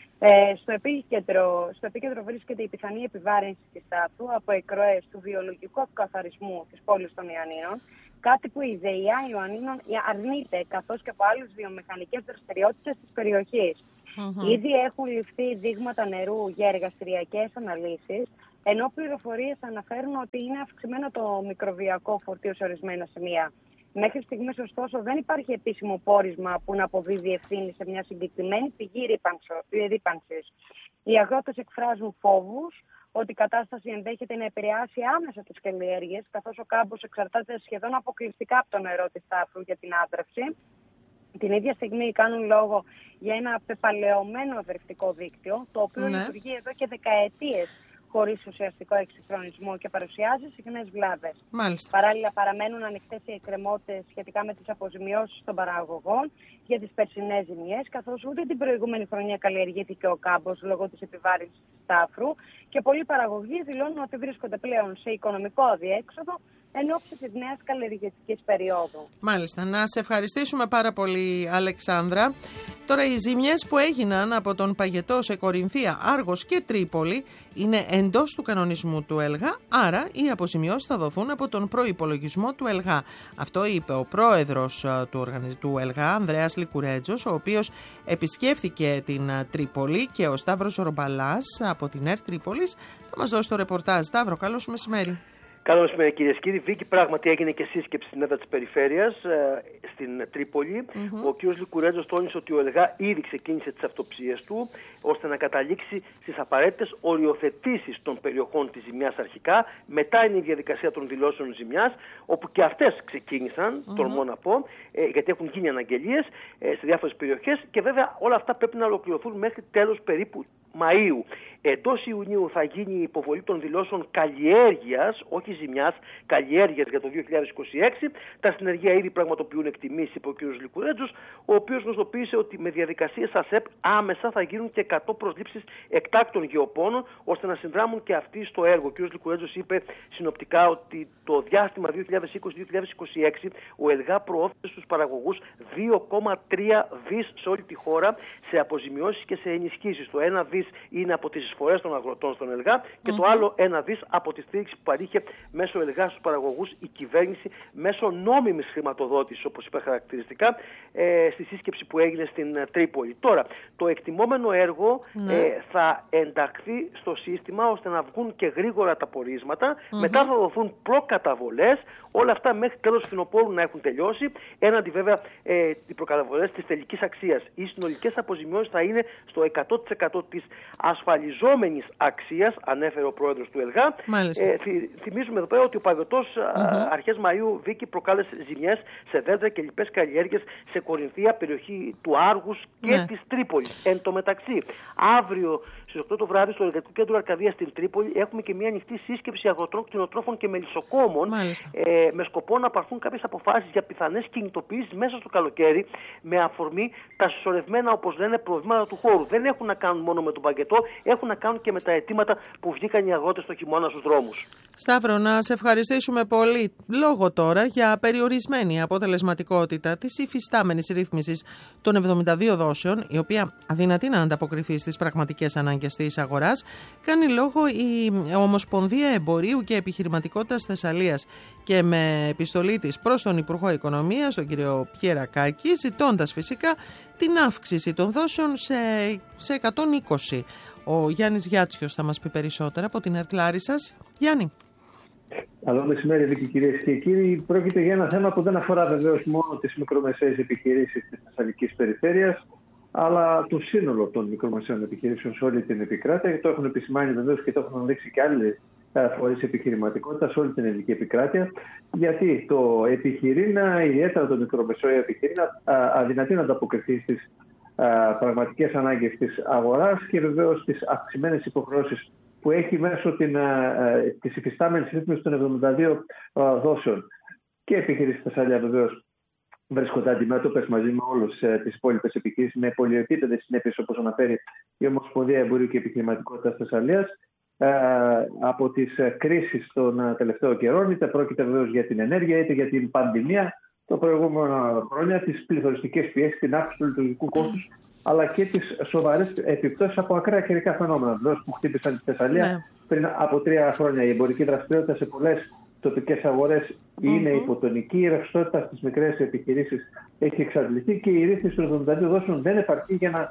Στο επίκεντρο βρίσκεται η πιθανή επιβάρυνση της Σταύρου από εκροές του βιολογικού καθαρισμού της πόλης των Ιωαννίνων, κάτι που η ΔΕΙΑ Ιωαννίνων αρνείται, καθώς και από άλλες βιομηχανικές δραστηριότητες της περιοχής. Ήδη έχουν ληφθεί δείγματα νερού για εργαστηριακές αναλύσεις, ενώ πληροφορίες αναφέρουν ότι είναι αυξημένο το μικροβιακό φορτίο σε ορισμένα σημεία. Μέχρι στιγμής, ωστόσο, δεν υπάρχει επίσημο πόρισμα που να αποδίδει ευθύνη σε μια συγκεκριμένη πηγή ρύπανσης. Οι αγρότες εκφράζουν φόβους ότι η κατάσταση ενδέχεται να επηρεάσει άμεσα τις καλλιέργειες, καθώς ο κάμπος εξαρτάται σχεδόν αποκλειστικά από το νερό της Σταύρου για την άντρευση. Την ίδια στιγμή κάνουν λόγο για ένα πεπαλαιωμένο εδρευτικό δίκτυο, το οποίο λειτουργεί εδώ και δεκαετίες χωρίς ουσιαστικό εξυγχρονισμό και παρουσιάζει συχνές βλάβες. Παράλληλα, παραμένουν ανοιχτές οι εκκρεμότητες σχετικά με τις αποζημιώσεις των παραγωγών για τις περσινές ζημιές, καθώς ούτε την προηγούμενη χρονιά καλλιεργήθηκε ο κάμπος λόγω της επιβάρυνσης της Σταύρου και πολλοί παραγωγοί δηλώνουν ότι βρίσκονται πλέον σε οικονομικό αδιέξοδο εν ώψη της νέας καλλιεργητικής περίοδου. Μάλιστα. Να σε ευχαριστήσουμε πάρα πολύ, Αλεξάνδρα. Τώρα, οι ζημιές που έγιναν από τον Παγετό σε Κορινθία, Άργος και Τρίπολη είναι εντός του κανονισμού του ΕΛΓΑ, άρα οι αποζημιώσεις θα δοθούν από τον προϋπολογισμό του ΕΛΓΑ. Αυτό είπε ο πρόεδρος του ΕΛΓΑ, Ανδρέας Λικουρέτζος, ο οποίος επισκέφθηκε την Τρίπολη, και ο Σταύρος Ρομπαλάς από την ΕΡΤ Τρίπολης θα μας δώσει το ρεπορτάζ. Σταύρο, καλό σου μεσημέρι. Καλό μεσημέρι, κυρίες και κύριοι. Βίκη, πράγματι έγινε και σύσκεψη στην έδρα της περιφέρειας στην Τρίπολη. Ο κ. Λικουρέτζος τόνισε ότι ο ΕΛΓΑ ήδη ξεκίνησε τις αυτοψίες του ώστε να καταλήξει στις απαραίτητες οριοθετήσεις των περιοχών της ζημιάς αρχικά. Μετά είναι η διαδικασία των δηλώσεων ζημιάς, όπου και αυτές ξεκίνησαν, τολμώ να πω, γιατί έχουν γίνει αναγγελίες σε διάφορες περιοχές, και βέβαια όλα αυτά πρέπει να ολοκληρωθούν μέχρι τέλος περίπου Μαΐου. Εντός Ιουνίου θα γίνει η υποβολή των δηλώσεων καλλιέργειας, όχι ζημιάς, καλλιέργειας για το 2026. Τα συνεργεία ήδη πραγματοποιούν εκτιμήσεις, είπε ο κ. Λικουρέτζος, ο οποίος γνωστοποίησε ότι με διαδικασίες ΑΣΕΠ άμεσα θα γίνουν και 100 προσλήψεις εκτάκτων γεωπόνων, ώστε να συνδράμουν και αυτοί στο έργο. Ο κ. Λικουρέτζος είπε συνοπτικά ότι το διάστημα 2020-2026 ο ΕΛΓΑ προώθησε στους παραγωγούς 2,3 δις σε όλη τη χώρα σε αποζημιώσεις και σε ενισχύσεις. Το 1 δις είναι από τις εισφορές των αγροτών στον ΕΛΓΑ και το άλλο 1 δις από τη στήριξη που παρήχε μέσω ΕΛΓΑ στους παραγωγούς η κυβέρνηση μέσω νόμιμης χρηματοδότησης, όπως είπα χαρακτηριστικά, στη σύσκεψη που έγινε στην Τρίπολη. Τώρα, το εκτιμόμενο έργο θα ενταχθεί στο σύστημα ώστε να βγουν και γρήγορα τα πορίσματα. Μετά θα δοθούν προκαταβολές. Όλα αυτά μέχρι τέλος φθινοπόρου να έχουν τελειώσει. Έναντι βέβαια οι προκαταβολές της τελικής αξίας. Οι συνολικές αποζημιώσεις θα είναι στο 100% της ασφαλιζόμενης αξίας, ανέφερε ο πρόεδρος του ΕΛΓΑ. Θυμίζουμε εδώ πέρα ότι ο Παγετός αρχές Μαΐου, Βίκη, προκάλεσε ζημιές σε δέντρα και λοιπές καλλιέργειες σε Κορινθία, περιοχή του Άργους και της Τρίπολης. Εν τω μεταξύ, αύριο στις 8 το βράδυ στο Εργατικό Κέντρο Αρκαδίας στην Τρίπολη έχουμε και μια ανοιχτή σύσκεψη αγροτών, κτηνοτρόφων και μελισσοκόμων, με σκοπό να πάρθουν κάποιες αποφάσεις για πιθανές κινητοποιήσεις μέσα στο καλοκαίρι, με αφορμή τα συσσωρευμένα, όπως λένε, προβλήματα του χώρου. Δεν έχουν να κάνουν μόνο με τον Παγετό, έχουν να κάνουν και με τα αιτήματα που βγήκαν οι αγρότες το χειμώνα στους δρόμους. Σταύρο, να σε ευχαριστήσουμε πολύ. Λόγο τώρα για περιορισμένη αποτελεσματικότητα της υφιστάμενης ρύθμισης των 72 δόσεων, η οποία αδυνατεί να ανταποκριθεί στις πραγματικές ανάγκες της αγοράς, κάνει λόγο η Ομοσπονδία Εμπορίου και Επιχειρηματικότητας Θεσσαλίας, και με επιστολή της προς τον Υπουργό Οικονομίας, τον κύριο Πιερακάκη, ζητώντας φυσικά την αύξηση των δόσεων σε 120. Ο Γιάννης Γιάτσιος θα μας πει περισσότερα από την ΕΡΤ Λάρισσας. Γιάννη. Καλό μεσημέρι, Βίκη, κυρίες και κύριοι. Πρόκειται για ένα θέμα που δεν αφορά βεβαίως μόνο τις μικρομεσαίες επιχειρήσεις της Θεσσαλικής περιφέρειας, αλλά το σύνολο των μικρομεσαίων επιχειρήσεων σε όλη την επικράτεια. Το έχουν επισημάνει βεβαίως και το έχουν αναδείξει και άλλοι φορείς επιχειρηματικότητα σε όλη την ελληνική επικράτεια. Γιατί το επιχειρήνα, ιδιαίτερα το μικρομεσαίο επιχειρήνα, αδυνατεί να ανταποκριθεί στις πραγματικές ανάγκες της αγοράς και βεβαίως τις αυξημένες υποχρεώσεις που έχει μέσω της υφιστάμενης ρύθμισης των 72 δόσεων. Και επιχειρήσεις Θεσσαλία βεβαίως βρίσκονται αντιμέτωπες μαζί με όλες τις υπόλοιπες επιχειρήσεις με πολυεπίπεδες συνέπειες, όπως αναφέρει η Ομοσπονδία Εμπορίου και Επιχειρηματικότητας Θεσσαλίας, από τις κρίσεις των τελευταίων καιρών, είτε πρόκειται βεβαίως για την ενέργεια, είτε για την πανδημία το προηγούμενο χρόνια, τις πληθωριστικές πιέσεις, την αύξηση του λειτουργικού κόστους, αλλά και τις σοβαρές επιπτώσεις από ακραία καιρικά φαινόμενα βεβαίως που χτύπησαν τη Θεσσαλία πριν από 3 χρόνια. Η εμπορική δραστηριότητα σε πολλές τοπικές αγορές είναι υποτονική, η ρευστότητα στις μικρές επιχειρήσεις έχει εξαντληθεί και η ρύθμιση των 72 δόσεων δεν επαρκεί για να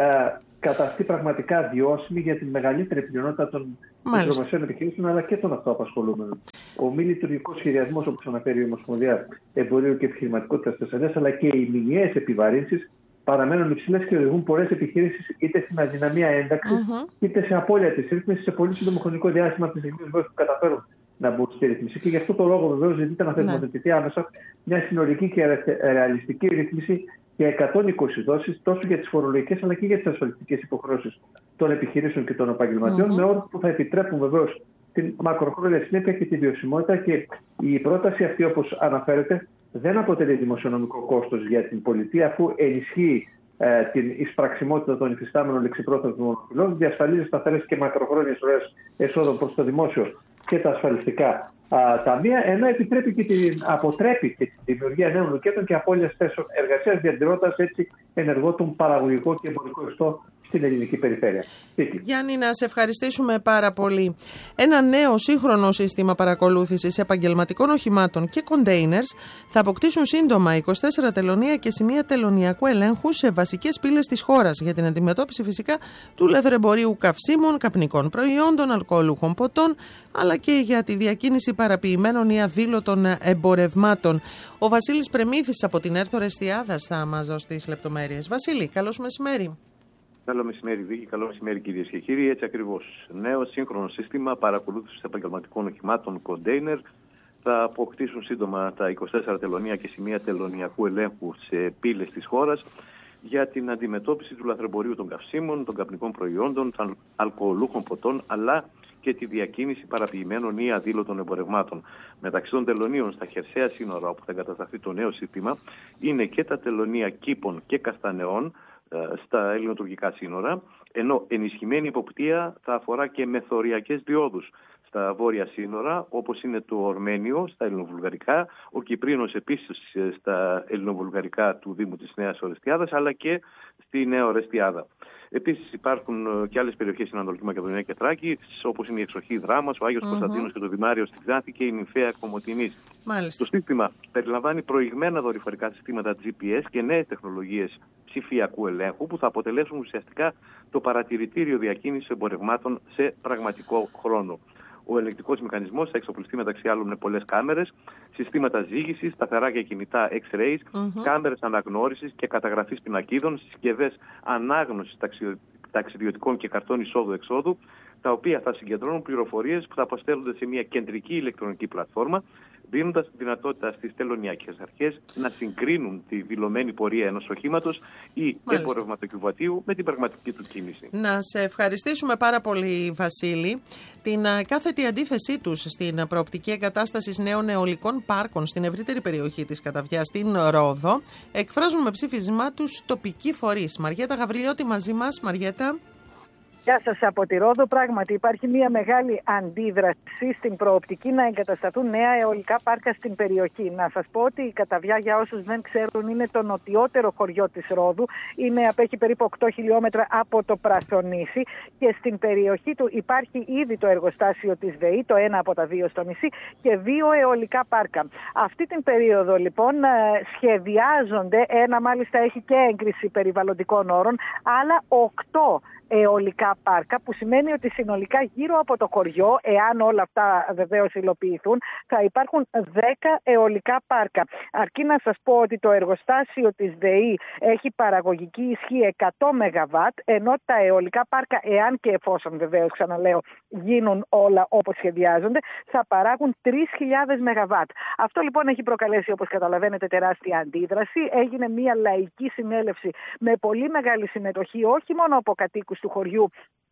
καταστεί πραγματικά βιώσιμη για την μεγαλύτερη πλειονότητα των μικρομεσαίων επιχειρήσεων αλλά και των αυτοαπασχολούμενων. Ο μη λειτουργικός σχεδιασμός, όπως αναφέρει η Ομοσπονδία Εμπορίου και Επιχειρηματικότητας Θεσσαλίας, αλλά και οι μηνιαίες επιβαρύνσεις παραμένουν υψηλές και οδηγούν πολλές επιχειρήσεις είτε στην αδυναμία ένταξης είτε σε απώλεια της ρύθμισης σε πολύ σύντομο χρονικό διάστημα από τις στιγμές που καταφέρουν να μπουν στη ρύθμιση. Και γι' αυτό το λόγο βεβαίως ζητείται να θεσμοθετηθεί άμεσα μια συνολική και ρεαλιστική ρύθμιση για 120 δόσεις τόσο για τις φορολογικές αλλά και για τις ασφαλιστικές υποχρεώσεις των επιχειρήσεων και των επαγγελματιών με όρους που θα επιτρέπουν βεβαίως την μακροχρόνια συνέπεια και τη βιωσιμότητα. Και η πρόταση αυτή, όπως αναφέρεται, δεν αποτελεί δημοσιονομικό κόστος για την πολιτεία, αφού ενισχύει την εισπραξιμότητα των υφιστάμενων λεξιπρόθεσμων μονοφυλών, διασφαλίζει σταθερές και μακροχρόνιες ροές εσόδων προς το δημόσιο και τα ασφαλιστικά ταμεία, ενώ επιτρέπει και αποτρέπει και τη δημιουργία νέων λουκέτων και απώλειας θέσεων εργασίας, διατηρώντας έτσι ενεργό τον παραγωγικό και εμπορικό ιστό στην ελληνική περιφέρεια. Γιάννη, να σε ευχαριστήσουμε πάρα πολύ. Ένα νέο σύγχρονο σύστημα παρακολούθησης επαγγελματικών οχημάτων και containers θα αποκτήσουν σύντομα 24 τελωνεία και σημεία τελωνιακού ελέγχου σε βασικές πύλες της χώρας για την αντιμετώπιση φυσικά του λαθρεμπορίου καυσίμων, καπνικών προϊόντων, αλκοολούχων ποτών, αλλά και για τη διακίνηση παραποιημένων ή αδήλωτων εμπορευμάτων. Ο Βασίλης Πρεμήθης από την Έρθο Ρεστιάδας θα μας δώσει τις λεπτομέρειες. Βασίλη, καλώς μεσημέρι. Καλό μεσημέρι, Βίκη. Καλό μεσημέρι, κυρίες και κύριοι. Έτσι ακριβώς. Νέο σύγχρονο σύστημα παρακολούθησης επαγγελματικών οχημάτων container θα αποκτήσουν σύντομα τα 24 τελωνεία και σημεία τελωνιακού ελέγχου σε πύλες της χώρας για την αντιμετώπιση του λαθρεμπορίου των καυσίμων, των καπνικών προϊόντων, των αλκοολούχων ποτών, αλλά και τη διακίνηση παραποιημένων ή αδήλωτων εμπορευμάτων. Μεταξύ των τελωνίων στα χερσαία σύνορα, όπου θα εγκατασταθεί το νέο σύστημα, είναι και τα τελωνία Κήπων και Καστανεών στα ελληνοτουρκικά σύνορα, ενώ ενισχυμένη υποπτία θα αφορά και μεθοριακές διόδους στα βόρεια σύνορα, όπως είναι το Ορμένιο στα ελληνοβουλγαρικά, ο Κυπρίνος επίσης στα ελληνοβουλγαρικά του Δήμου της Νέας Ορεστιάδας, αλλά και στη Νέα Ορεστιάδα. Επίσης υπάρχουν και άλλες περιοχές στην Ανατολική Μακεδονία και Θράκη, όπως είναι η Εξοχή Δράμας, ο Άγιος Κωνσταντίνος και το Δημάριο στη Ξάνθη και η Νυμφαία Κομοτηνής. Το σύστημα περιλαμβάνει προηγμένα δορυφορικά συστήματα GPS και νέες τεχνολογίες ψηφιακού ελέγχου που θα αποτελέσουν ουσιαστικά το παρατηρητήριο διακίνησης εμπορευμάτων σε πραγματικό χρόνο. Ο ελεγκτικός μηχανισμός θα εξοπλιστεί μεταξύ άλλων με πολλές κάμερες, συστήματα ζύγισης, σταθερά και κινητά X-rays, κάμερες αναγνώρισης και καταγραφής πινακίδων, συσκευές ανάγνωσης ταξιδιωτικών και καρτών εισόδου-εξόδου, τα οποία θα συγκεντρώνουν πληροφορίες που θα αποστέλλονται σε μια κεντρική ηλεκτρονική πλατφόρμα, δίνοντας τη δυνατότητα στις τελωνιακές αρχές να συγκρίνουν τη δηλωμένη πορεία ενός οχήματος ή εμπορευματοκιβατίου με την πραγματική του κίνηση. Να σε ευχαριστήσουμε πάρα πολύ, Βασίλη. Την κάθετη αντίθεσή τους στην προοπτική εγκατάσταση νέων αιωλικών πάρκων στην ευρύτερη περιοχή της Καταβιάς, στην Ρόδο, εκφράζουν με ψήφισμά τους τοπικοί φορείς. Μαριέτα Γαβριλιώτη μαζί μας. Μαριέτα. Γεια σας από τη Ρόδο. Πράγματι υπάρχει μια μεγάλη αντίδραση στην προοπτική να εγκατασταθούν νέα αιωλικά πάρκα στην περιοχή. Να σας πω ότι η Καταβιά, για όσους δεν ξέρουν, είναι το νοτιότερο χωριό της Ρόδου. Απέχει περίπου 8 χιλιόμετρα από το Πρασονήσι και στην περιοχή του υπάρχει ήδη το εργοστάσιο της ΔΕΗ, το ένα από τα δύο στο νησί, και 2 αιωλικά πάρκα. Αυτή την περίοδο λοιπόν σχεδιάζονται, ένα μάλιστα έχει και έγκριση περιβαλλοντικών όρων, άλλα 8 αιωλικά πάρκα, που σημαίνει ότι συνολικά γύρω από το χωριό, εάν όλα αυτά βεβαίως υλοποιηθούν, θα υπάρχουν 10 αιωλικά πάρκα. Αρκεί να σας πω ότι το εργοστάσιο της ΔΕΗ έχει παραγωγική ισχύ 100 ΜΒ, ενώ τα αιωλικά πάρκα, εάν και εφόσον βεβαίως, ξαναλέω, γίνουν όλα όπως σχεδιάζονται, θα παράγουν 3.000 ΜΒ. Αυτό λοιπόν έχει προκαλέσει, όπως καταλαβαίνετε, τεράστια αντίδραση. Έγινε μια λαϊκή συνέλευση με πολύ μεγάλη συμμετοχή, όχι μόνο από κατοίκους του χωριού,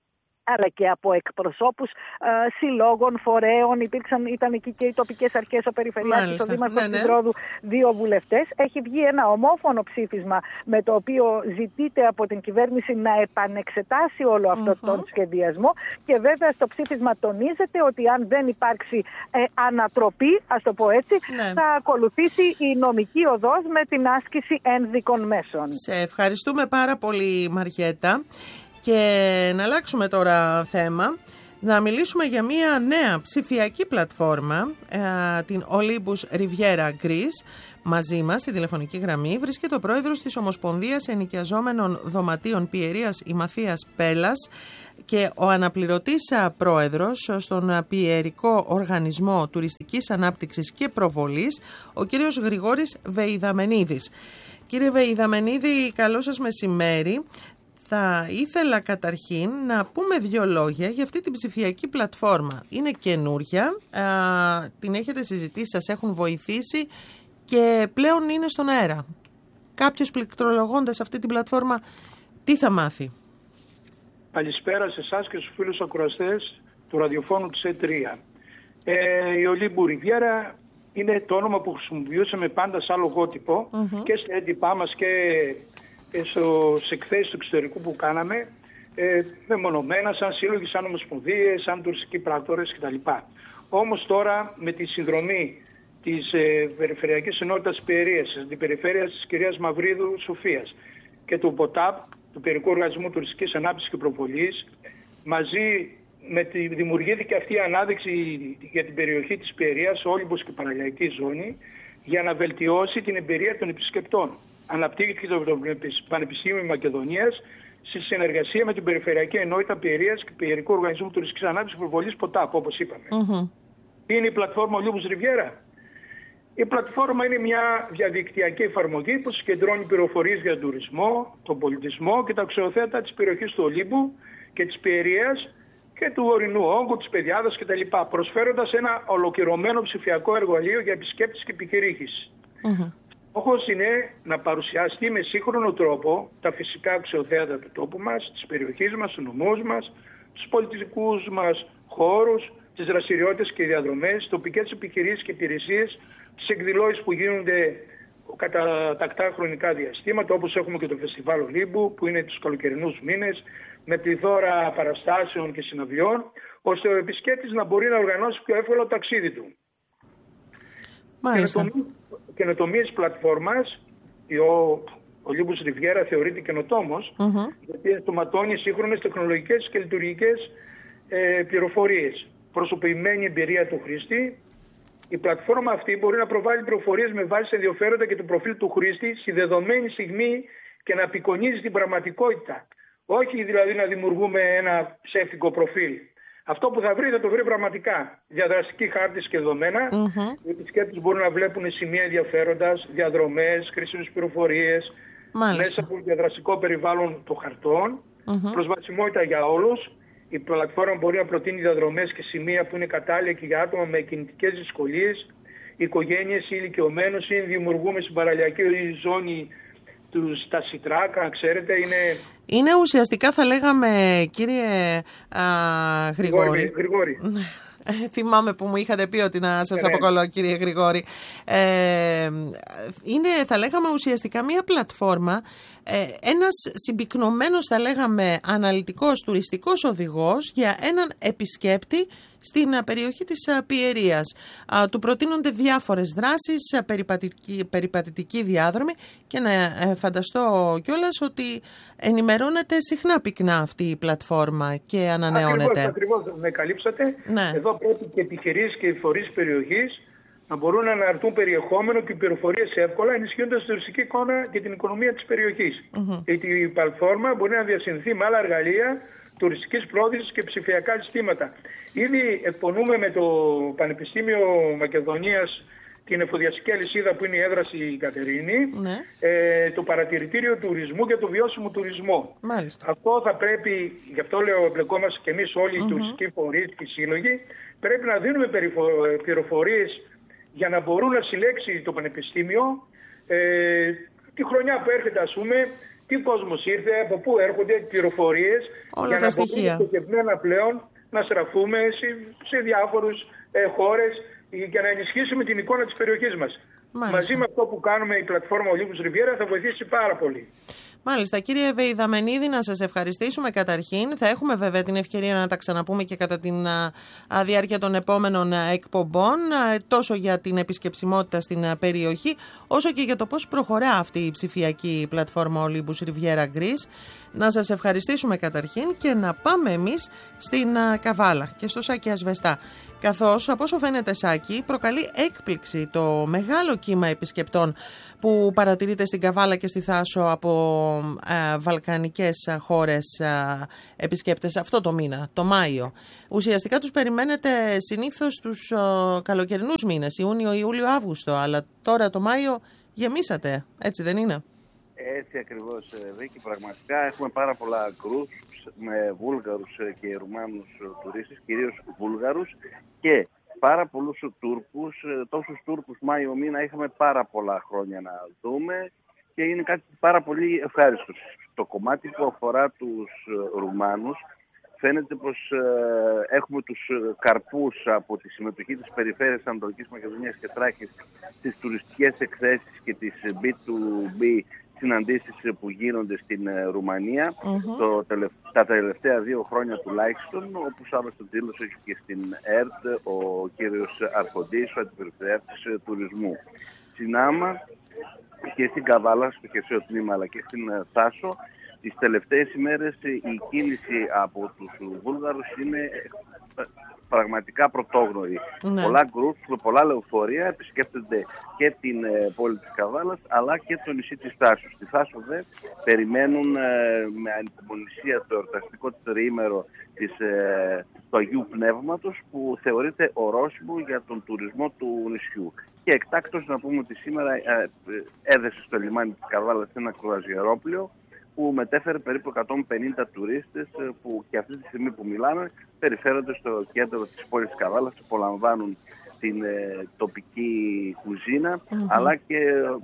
αλλά και από εκπροσώπους συλλόγων, φορέων. Ήταν εκεί και οι τοπικές αρχές, ο Περιφερειάρχης, ο Δήμαρχος της Ρόδου, 2 βουλευτές. Έχει βγει ένα ομόφωνο ψήφισμα με το οποίο ζητείται από την κυβέρνηση να επανεξετάσει όλο αυτό τον σχεδιασμό, και βέβαια στο ψήφισμα τονίζεται ότι αν δεν υπάρξει ανατροπή, ας το πω έτσι, θα ακολουθήσει η νομική οδός με την άσκηση ένδικων μέσων. Σε ευχαριστούμε πάρα πολύ, Μαριέτα. Και να αλλάξουμε τώρα θέμα, να μιλήσουμε για μια νέα ψηφιακή πλατφόρμα, την Olympus Riviera Greece. Μαζί μας στη τηλεφωνική γραμμή βρίσκεται ο πρόεδρος της Ομοσπονδίας Ενοικιαζόμενων Δωματίων Πιερίας Ημαθίας Πέλλας και ο αναπληρωτής πρόεδρος στον Πιερικό Οργανισμό Τουριστικής Ανάπτυξης και Προβολής, ο κύριος Γρηγόρης Βεϊδαμενίδης. Κύριε Βεϊδαμενίδη, καλό σας μεσημέρι. Θα ήθελα καταρχήν να πούμε 2 λόγια για αυτή την ψηφιακή πλατφόρμα. Είναι καινούρια, την έχετε συζητήσει, σας έχουν βοηθήσει και πλέον είναι στον αέρα. Κάποιος πληκτρολογώντας αυτή την πλατφόρμα, τι θα μάθει? Καλησπέρα σε εσάς και στους φίλους ακροαστές του ραδιοφώνου της ΕΤΡΙΑ. Η Olympus Riviera είναι το όνομα που χρησιμοποιούσαμε πάντα σαν λογότυπο και στα έντυπά μας και σε εκθέσεις του εξωτερικού που κάναμε, μεμονωμένα, σαν σύλλογοι, σαν ομοσπονδίες, σαν τουριστικοί πράκτορες κτλ. Όμως τώρα με τη συνδρομή της Περιφερειακής Ενότητας Πιερίας, της Αντιπεριφέρειας της κυρίας Μαυρίδου Σοφίας και του ΠΟΤΑΠ, του Πιερικού Οργανισμού Τουριστικής Ανάπτυξης και Προβολής, μαζί με τη δημιουργήθηκε αυτή η ανάδειξη για την περιοχή της Πιερίας, Όλυμπος και Παναγιακή Ζώνη, για να βελτιώσει την εμπειρία των επισκεπτών. Αναπτύχθηκε το Πανεπιστήμιο Μακεδονίας στη συνεργασία με την Περιφερειακή Ενότητα Πιερίας και Πιερικού Οργανισμού Τουριστικής Ανάπτυξης και Προβολής ΠΟΤΑΠ, όπως είπαμε. Τι είναι η πλατφόρμα Olympus Riviera? Η πλατφόρμα είναι μια διαδικτυακή εφαρμογή που συγκεντρώνει πληροφορίες για τον τουρισμό, τον πολιτισμό και τα αξιοθέατα της περιοχής του Ολύμπου και της Πιερίας και του ορεινού όγκου, της Πεδιάδας κτλ. Προσφέροντας ένα ολοκληρωμένο ψηφιακό εργαλείο για επισκέπτες και επικηρύχεις. Ο στόχος είναι να παρουσιαστεί με σύγχρονο τρόπο τα φυσικά αξιοθέατα του τόπου μας, της περιοχής μας, του νομούς μας, τους πολιτιστικούς μας χώρους, τις δραστηριότητες και διαδρομές, τοπικές επιχειρήσεις και υπηρεσίες, τις εκδηλώσεις που γίνονται κατά τακτά χρονικά διαστήματα, όπως έχουμε και το Φεστιβάλ Ολύμπου που είναι τους καλοκαιρινούς μήνες, με πληθώρα παραστάσεων και συναυλιών, ώστε ο επισκέπτης να μπορεί να οργανώσει πιο εύκολα το ταξίδι του. Καινοτομίες πλατφόρμας, ο Olympus Riviera θεωρείται καινοτόμος, γιατί ενσωματώνει σύγχρονες τεχνολογικές και λειτουργικές πληροφορίες. Προσωποποιημένη εμπειρία του χρήστη. Η πλατφόρμα αυτή μπορεί να προβάλλει πληροφορίες με βάση τα ενδιαφέροντα και το προφίλ του χρήστη στη δεδομένη στιγμή και να απεικονίζει την πραγματικότητα. Όχι δηλαδή να δημιουργούμε ένα ψεύτικο προφίλ. Αυτό που θα βρει θα το βρει πραγματικά. Διαδραστικοί χάρτες και δεδομένα. Οι επισκέπτες μπορούν να βλέπουν σημεία ενδιαφέροντας, διαδρομές, χρήσιμες πληροφορίες, μέσα από το διαδραστικό περιβάλλον των χαρτών. Προσβασιμότητα για όλους. Η πλατφόρμα μπορεί να προτείνει διαδρομές και σημεία που είναι κατάλληλα και για άτομα με κινητικές δυσκολίες, οικογένειες ή ηλικιωμένους, ή δημιουργούμε στην παραλιακή ζώνη τα σιτράκα, ξέρετε, είναι ουσιαστικά, θα λέγαμε, κύριε Γρηγόρη. Θυμάμαι που μου είχατε πει ότι να σας αποκαλώ, κύριε Γρηγόρη. Είναι, θα λέγαμε, ουσιαστικά μια πλατφόρμα, ένας συμπυκνωμένος, θα λέγαμε, αναλυτικός τουριστικός οδηγός για έναν επισκέπτη στην περιοχή της Πιερίας. Του προτείνονται διάφορες δράσεις, περιπατητική διάδρομη, και να φανταστώ κιόλας ότι ενημερώνεται συχνά πυκνά αυτή η πλατφόρμα και ανανεώνεται. Ακριβώς, με καλύψατε. Ναι. Εδώ πρέπει και επιχειρήσεις και οι φορείς περιοχής να μπορούν να αναρτούν περιεχόμενο και πληροφορίες εύκολα, ενισχύοντας την τουριστική εικόνα και την οικονομία της περιοχής. Η πλατφόρμα μπορεί να διασυνθεί με άλλα εργαλεία τουριστικής πρόθεσης και ψηφιακά συστήματα. Ήδη εκπονούμε με το Πανεπιστήμιο Μακεδονίας την εφοδιαστική αλυσίδα που είναι η έδρα στην Κατερίνη, το παρατηρητήριο τουρισμού και το βιώσιμο τουρισμό. Αυτό θα πρέπει, γι' αυτό λέω, εμπλεκόμαστε και εμείς όλοι οι τουριστικοί φορείς και οι σύλλογοι, πρέπει να δίνουμε πληροφορίες για να μπορούν να συλλέξει το Πανεπιστήμιο τη χρονιά που έρχεται, ας πούμε, τι κόσμος ήρθε, από πού έρχονται πληροφορίες, για να μπορούμε στοχευμένα πλέον να στραφούμε σε διάφορους χώρες για να ενισχύσουμε την εικόνα της περιοχής μας. Μάλιστα. Μαζί με αυτό που κάνουμε η πλατφόρμα Olympus Riviera θα βοηθήσει πάρα πολύ. Μάλιστα. Κύριε Βεϊδαμενίδη, να σας ευχαριστήσουμε καταρχήν. Θα έχουμε βέβαια την ευκαιρία να τα ξαναπούμε και κατά τη διάρκεια των επόμενων εκπομπών, τόσο για την επισκεψιμότητα στην περιοχή, όσο και για το πώς προχωρά αυτή η ψηφιακή πλατφόρμα Olympus Riviera Greece. Να σας ευχαριστήσουμε καταρχήν και να πάμε εμείς στην Καβάλα και στο Σάκη Ασβεστά. Καθώς, από όσο φαίνεται, Σάκη, προκαλεί έκπληξη το μεγάλο κύμα επισκεπτών που παρατηρείται στην Καβάλα και στη Θάσο από βαλκανικές χώρες επισκέπτες αυτό το μήνα, το Μάιο. Ουσιαστικά τους περιμένετε συνήθως τους καλοκαιρινούς μήνες, Ιούνιο, Ιούλιο, Αύγουστο, αλλά τώρα το Μάιο γεμίσατε, έτσι δεν είναι? Έτσι ακριβώς, Βίκη, πραγματικά έχουμε πάρα πολλά κρούς με Βούλγαρους και Ρουμάνους τουρίστες, κυρίως Βούλγαρους, και πάρα πολλούς Τούρκους. Τόσους Τούρκους Μάιο μήνα είχαμε πάρα πολλά χρόνια να δούμε και είναι κάτι πάρα πολύ ευχάριστο. Το κομμάτι που αφορά τους Ρουμάνους, φαίνεται πως έχουμε τους καρπούς από τη συμμετοχή της Περιφέρειας Ανατολικής Μακεδονίας και Τράκης στις τουριστικές εκθέσεις και τις B2B συναντήσεις που γίνονται στην Ρουμανία τα τελευταία 2 χρόνια τουλάχιστον, όπως άλλωστε δήλωσε και στην ΕΡΤ ο κύριος Αρχοντής, ο Αντιπεριφερειάρχης Τουρισμού. Στην Άμα και στην Καβάλα, στο χερσαίο τμήμα, αλλά και στην Θάσο, τις τελευταίες ημέρες η κίνηση από τους Βούλγαρους είναι πραγματικά πρωτόγνωρη. Ναι. Πολλά γκρουπ, πολλά λεωφορεία επισκέπτονται και την πόλη της Καβάλας αλλά και το νησί της Θάσου. Στη Θάσο δε περιμένουν με ανυπομονησία το εορταστικό τριήμερο του Αγίου Πνεύματος, που θεωρείται ορόσημο για τον τουρισμό του νησιού. Και εκτάκτως να πούμε ότι σήμερα έδεσε στο λιμάνι της Καβάλας ένα κρουαζιερόπλοιο που μετέφερε περίπου 150 τουρίστες που και αυτή τη στιγμή που μιλάμε περιφέρονται στο κέντρο της πόλης της Καβάλας, απολαμβάνουν την τοπική κουζίνα αλλά και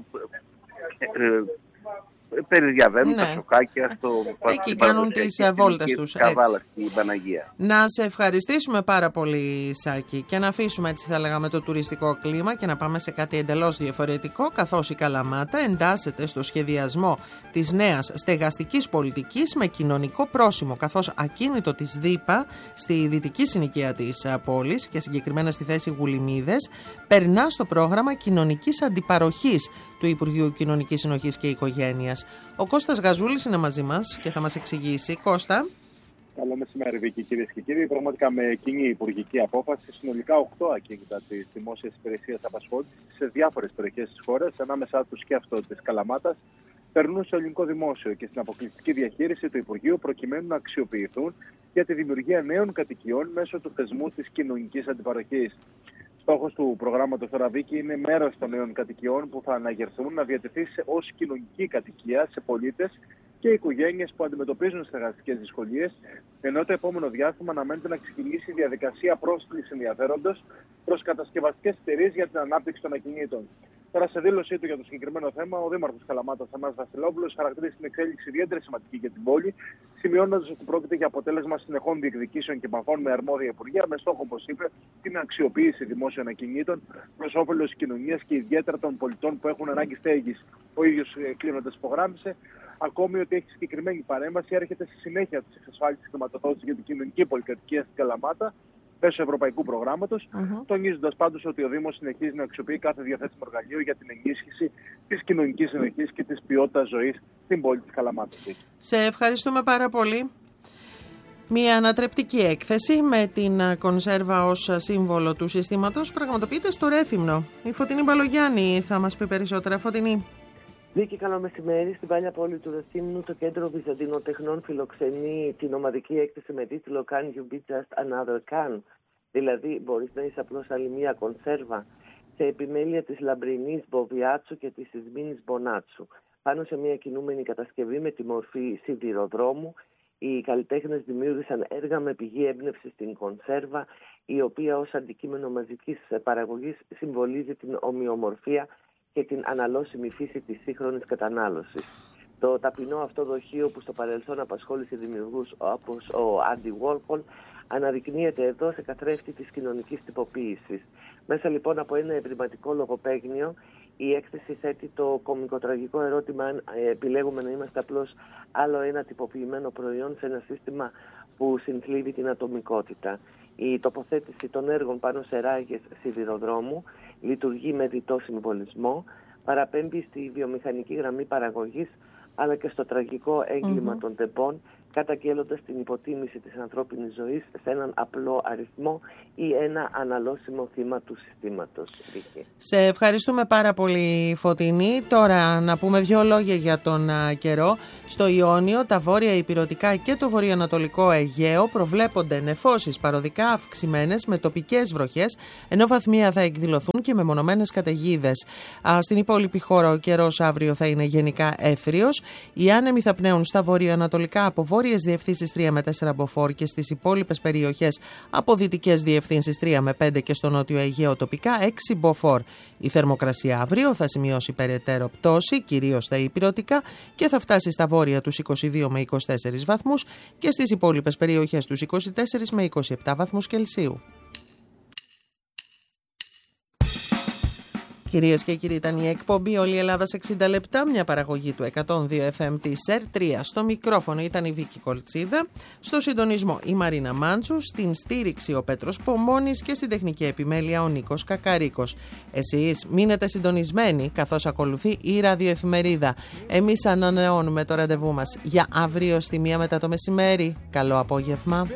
περιδιαβαίνουν τα σοκάκια εκεί κάνουν τις βόλτες τους. Καβάλα στην Παναγία. Να σε ευχαριστήσουμε πάρα πολύ, Σάκη, και να αφήσουμε, έτσι θα λέγαμε, το τουριστικό κλίμα και να πάμε σε κάτι εντελώς διαφορετικό, καθώς η Καλαμάτα εντάσσεται στο σχεδιασμό της νέας στεγαστικής πολιτικής με κοινωνικό πρόσημο, καθώς ακίνητο της ΔΥΠΑ στη δυτική συνοικία της πόλης και συγκεκριμένα στη θέση Γουλημίδες περνά στο πρόγραμμα κοινωνικής αντιπαροχής του Υπουργείου Κοινωνικής Συνοχής και Οικογένειας. Ο Κώστας Γαζούλης είναι μαζί μας και θα μας εξηγήσει. Κώστα. Καλό μεσημέρι, Βίκη, κυρίες και κύριοι. Πραγματικά με κοινή υπουργική απόφαση, συνολικά 8 ακίνητα της δημόσιας υπηρεσίας απασχόλησης σε διάφορες περιοχές της χώρας, ανάμεσά τους και αυτό της Καλαμάτας, περνούν στο ελληνικό δημόσιο και στην αποκλειστική διαχείριση του Υπουργείου, προκειμένου να αξιοποιηθούν για τη δημιουργία νέων κατοικιών μέσω του θεσμού της κοινωνικής αντιπαροχής. Στόχος του προγράμματος τώρα, Βίκη, είναι μέρος των νέων κατοικιών που θα αναγερθούν να διατεθεί ως κοινωνική κατοικία σε πολίτες και οικογένειες που αντιμετωπίζουν στεγαστικές δυσκολίες, ενώ το επόμενο διάστημα αναμένεται να ξεκινήσει η διαδικασία πρόσκλησης ενδιαφέροντος προς κατασκευαστικές εταιρείες για την ανάπτυξη των ακινήτων. Τώρα, σε δήλωσή του για το συγκεκριμένο θέμα, ο Δήμαρχος Καλαμάτας, Θανάσης Βασιλόπουλος, χαρακτηρίζει την εξέλιξη ιδιαίτερα σημαντική για την πόλη, σημειώνοντας ότι πρόκειται για αποτέλεσμα συνεχών διεκδικήσεων και επαφών με αρμόδια υπουργεία, με στόχο, όπως είπε, την αξιοποίηση δημόσιων ακινήτων προς όφελος της κοινωνίας και ιδιαίτερα των πολιτών που έχουν ανάγκη στέγης. Ο ίδιος, κλείνοντας, υπογράμμισε ακόμη ότι έχει συγκεκριμένη παρέμβαση, έρχεται στη συνέχεια της εξασφάλισης χρηματοδότησης για την κοινωνική πολυκατοικία στην Καλαμάτα μέσω ευρωπαϊκού προγράμματος, τονίζοντας πάντως ότι ο Δήμος συνεχίζει να αξιοποιεί κάθε διαθέσιμο εργαλείο για την ενίσχυση της κοινωνικής συνοχής και της ποιότητας ζωής στην πόλη της Καλαμάτας. Σε ευχαριστούμε πάρα πολύ. Μια ανατρεπτική έκθεση με την κονσέρβα ως σύμβολο του συστήματος πραγματοποιείται στο Ρέθυμνο. Η Φωτεινή Μπαλογιάννη θα μας πει περισσότερα. Φωτεινή. Βίκη, καλό μεσημέρι. Στην παλιά πόλη του Ρεθύμνου, το κέντρο Βυζαντινοτεχνών φιλοξενεί την ομαδική έκθεση με τίτλο Can you be just another can? Δηλαδή, μπορείς να είσαι απλώς άλλη μία κονσέρβα, σε επιμέλεια της λαμπρινής Μποβιάτσου και της Ισμήνης Μπονάτσου. Πάνω σε μια κινούμενη κατασκευή με τη μορφή σιδηροδρόμου, οι καλλιτέχνες δημιούργησαν έργα με πηγή έμπνευση στην κονσέρβα, η οποία ως αντικείμενο μαζικής παραγωγής συμβολίζει την ομοιομορφία και την αναλώσιμη φύση της σύγχρονης κατανάλωσης. Το ταπεινό αυτό δοχείο που στο παρελθόν απασχόλησε δημιουργούς όπως ο Άντι Βόρχολ αναδεικνύεται εδώ σε καθρέφτη της κοινωνικής τυποποίησης. Μέσα λοιπόν από ένα ευρηματικό λογοπαίγνιο, η έκθεση θέτει το κωμικοτραγικό ερώτημα αν επιλέγουμε να είμαστε απλώς άλλο ένα τυποποιημένο προϊόν σε ένα σύστημα που συνθλίβει την ατομικότητα. Η τοποθέτηση των έργων πάνω σε ράγες σιδηροδρόμου λειτουργεί με διτό συμβολισμό, παραπέμπει στη βιομηχανική γραμμή παραγωγής αλλά και στο τραγικό έγκλημα των τεμπών, καταγγέλλοντας την υποτίμηση της ανθρώπινης ζωής σε έναν απλό αριθμό ή ένα αναλώσιμο θύμα του συστήματος. Σε ευχαριστούμε πάρα πολύ, Φωτεινή. Τώρα να πούμε 2 λόγια για τον καιρό. Στο Ιόνιο, τα βόρεια ηπειρωτικά και το βορειοανατολικό Αιγαίο προβλέπονται νεφώσεις παροδικά αυξημένες με τοπικές βροχές, ενώ βαθμία θα εκδηλωθούν και μεμονωμένες καταιγίδες. Στην υπόλοιπη χώρα ο καιρός αύριο θα είναι γενικά εύθριος. Οι άνεμοι θα πνέουν στα βορειοανατολικά από βόρειες διευθύνσεις 3 με 4 μποφόρ και στις υπόλοιπες περιοχές από δυτικές διευθύνσεις 3 με 5 και στο νότιο Αιγαίο τοπικά 6 μποφόρ. Η θερμοκρασία αύριο θα σημειώσει περαιτέρω πτώση, κυρίως στα ηπειρωτικά, και θα φτάσει στα βόρεια τους 22 με 24 βαθμούς και στις υπόλοιπες περιοχές τους 24 με 27 βαθμούς Κελσίου. Κυρίες και κύριοι, ήταν η εκπομπή Όλη η Ελλάδα σε 60 λεπτά, μια παραγωγή του 102 FM της ΕΡΤ3. Στο μικρόφωνο ήταν η Βίκη Κολτσίδα, στο συντονισμό η Μαρίνα Μάντσου, στην στήριξη ο Πέτρος Πομώνης και στην τεχνική επιμέλεια ο Νίκος Κακαρίκος. Εσείς μείνετε συντονισμένοι καθώς ακολουθεί η ραδιοεφημερίδα. Εμείς ανανεώνουμε το ραντεβού μας για αύριο στη 1 μετά το μεσημέρι. Καλό απόγευμα.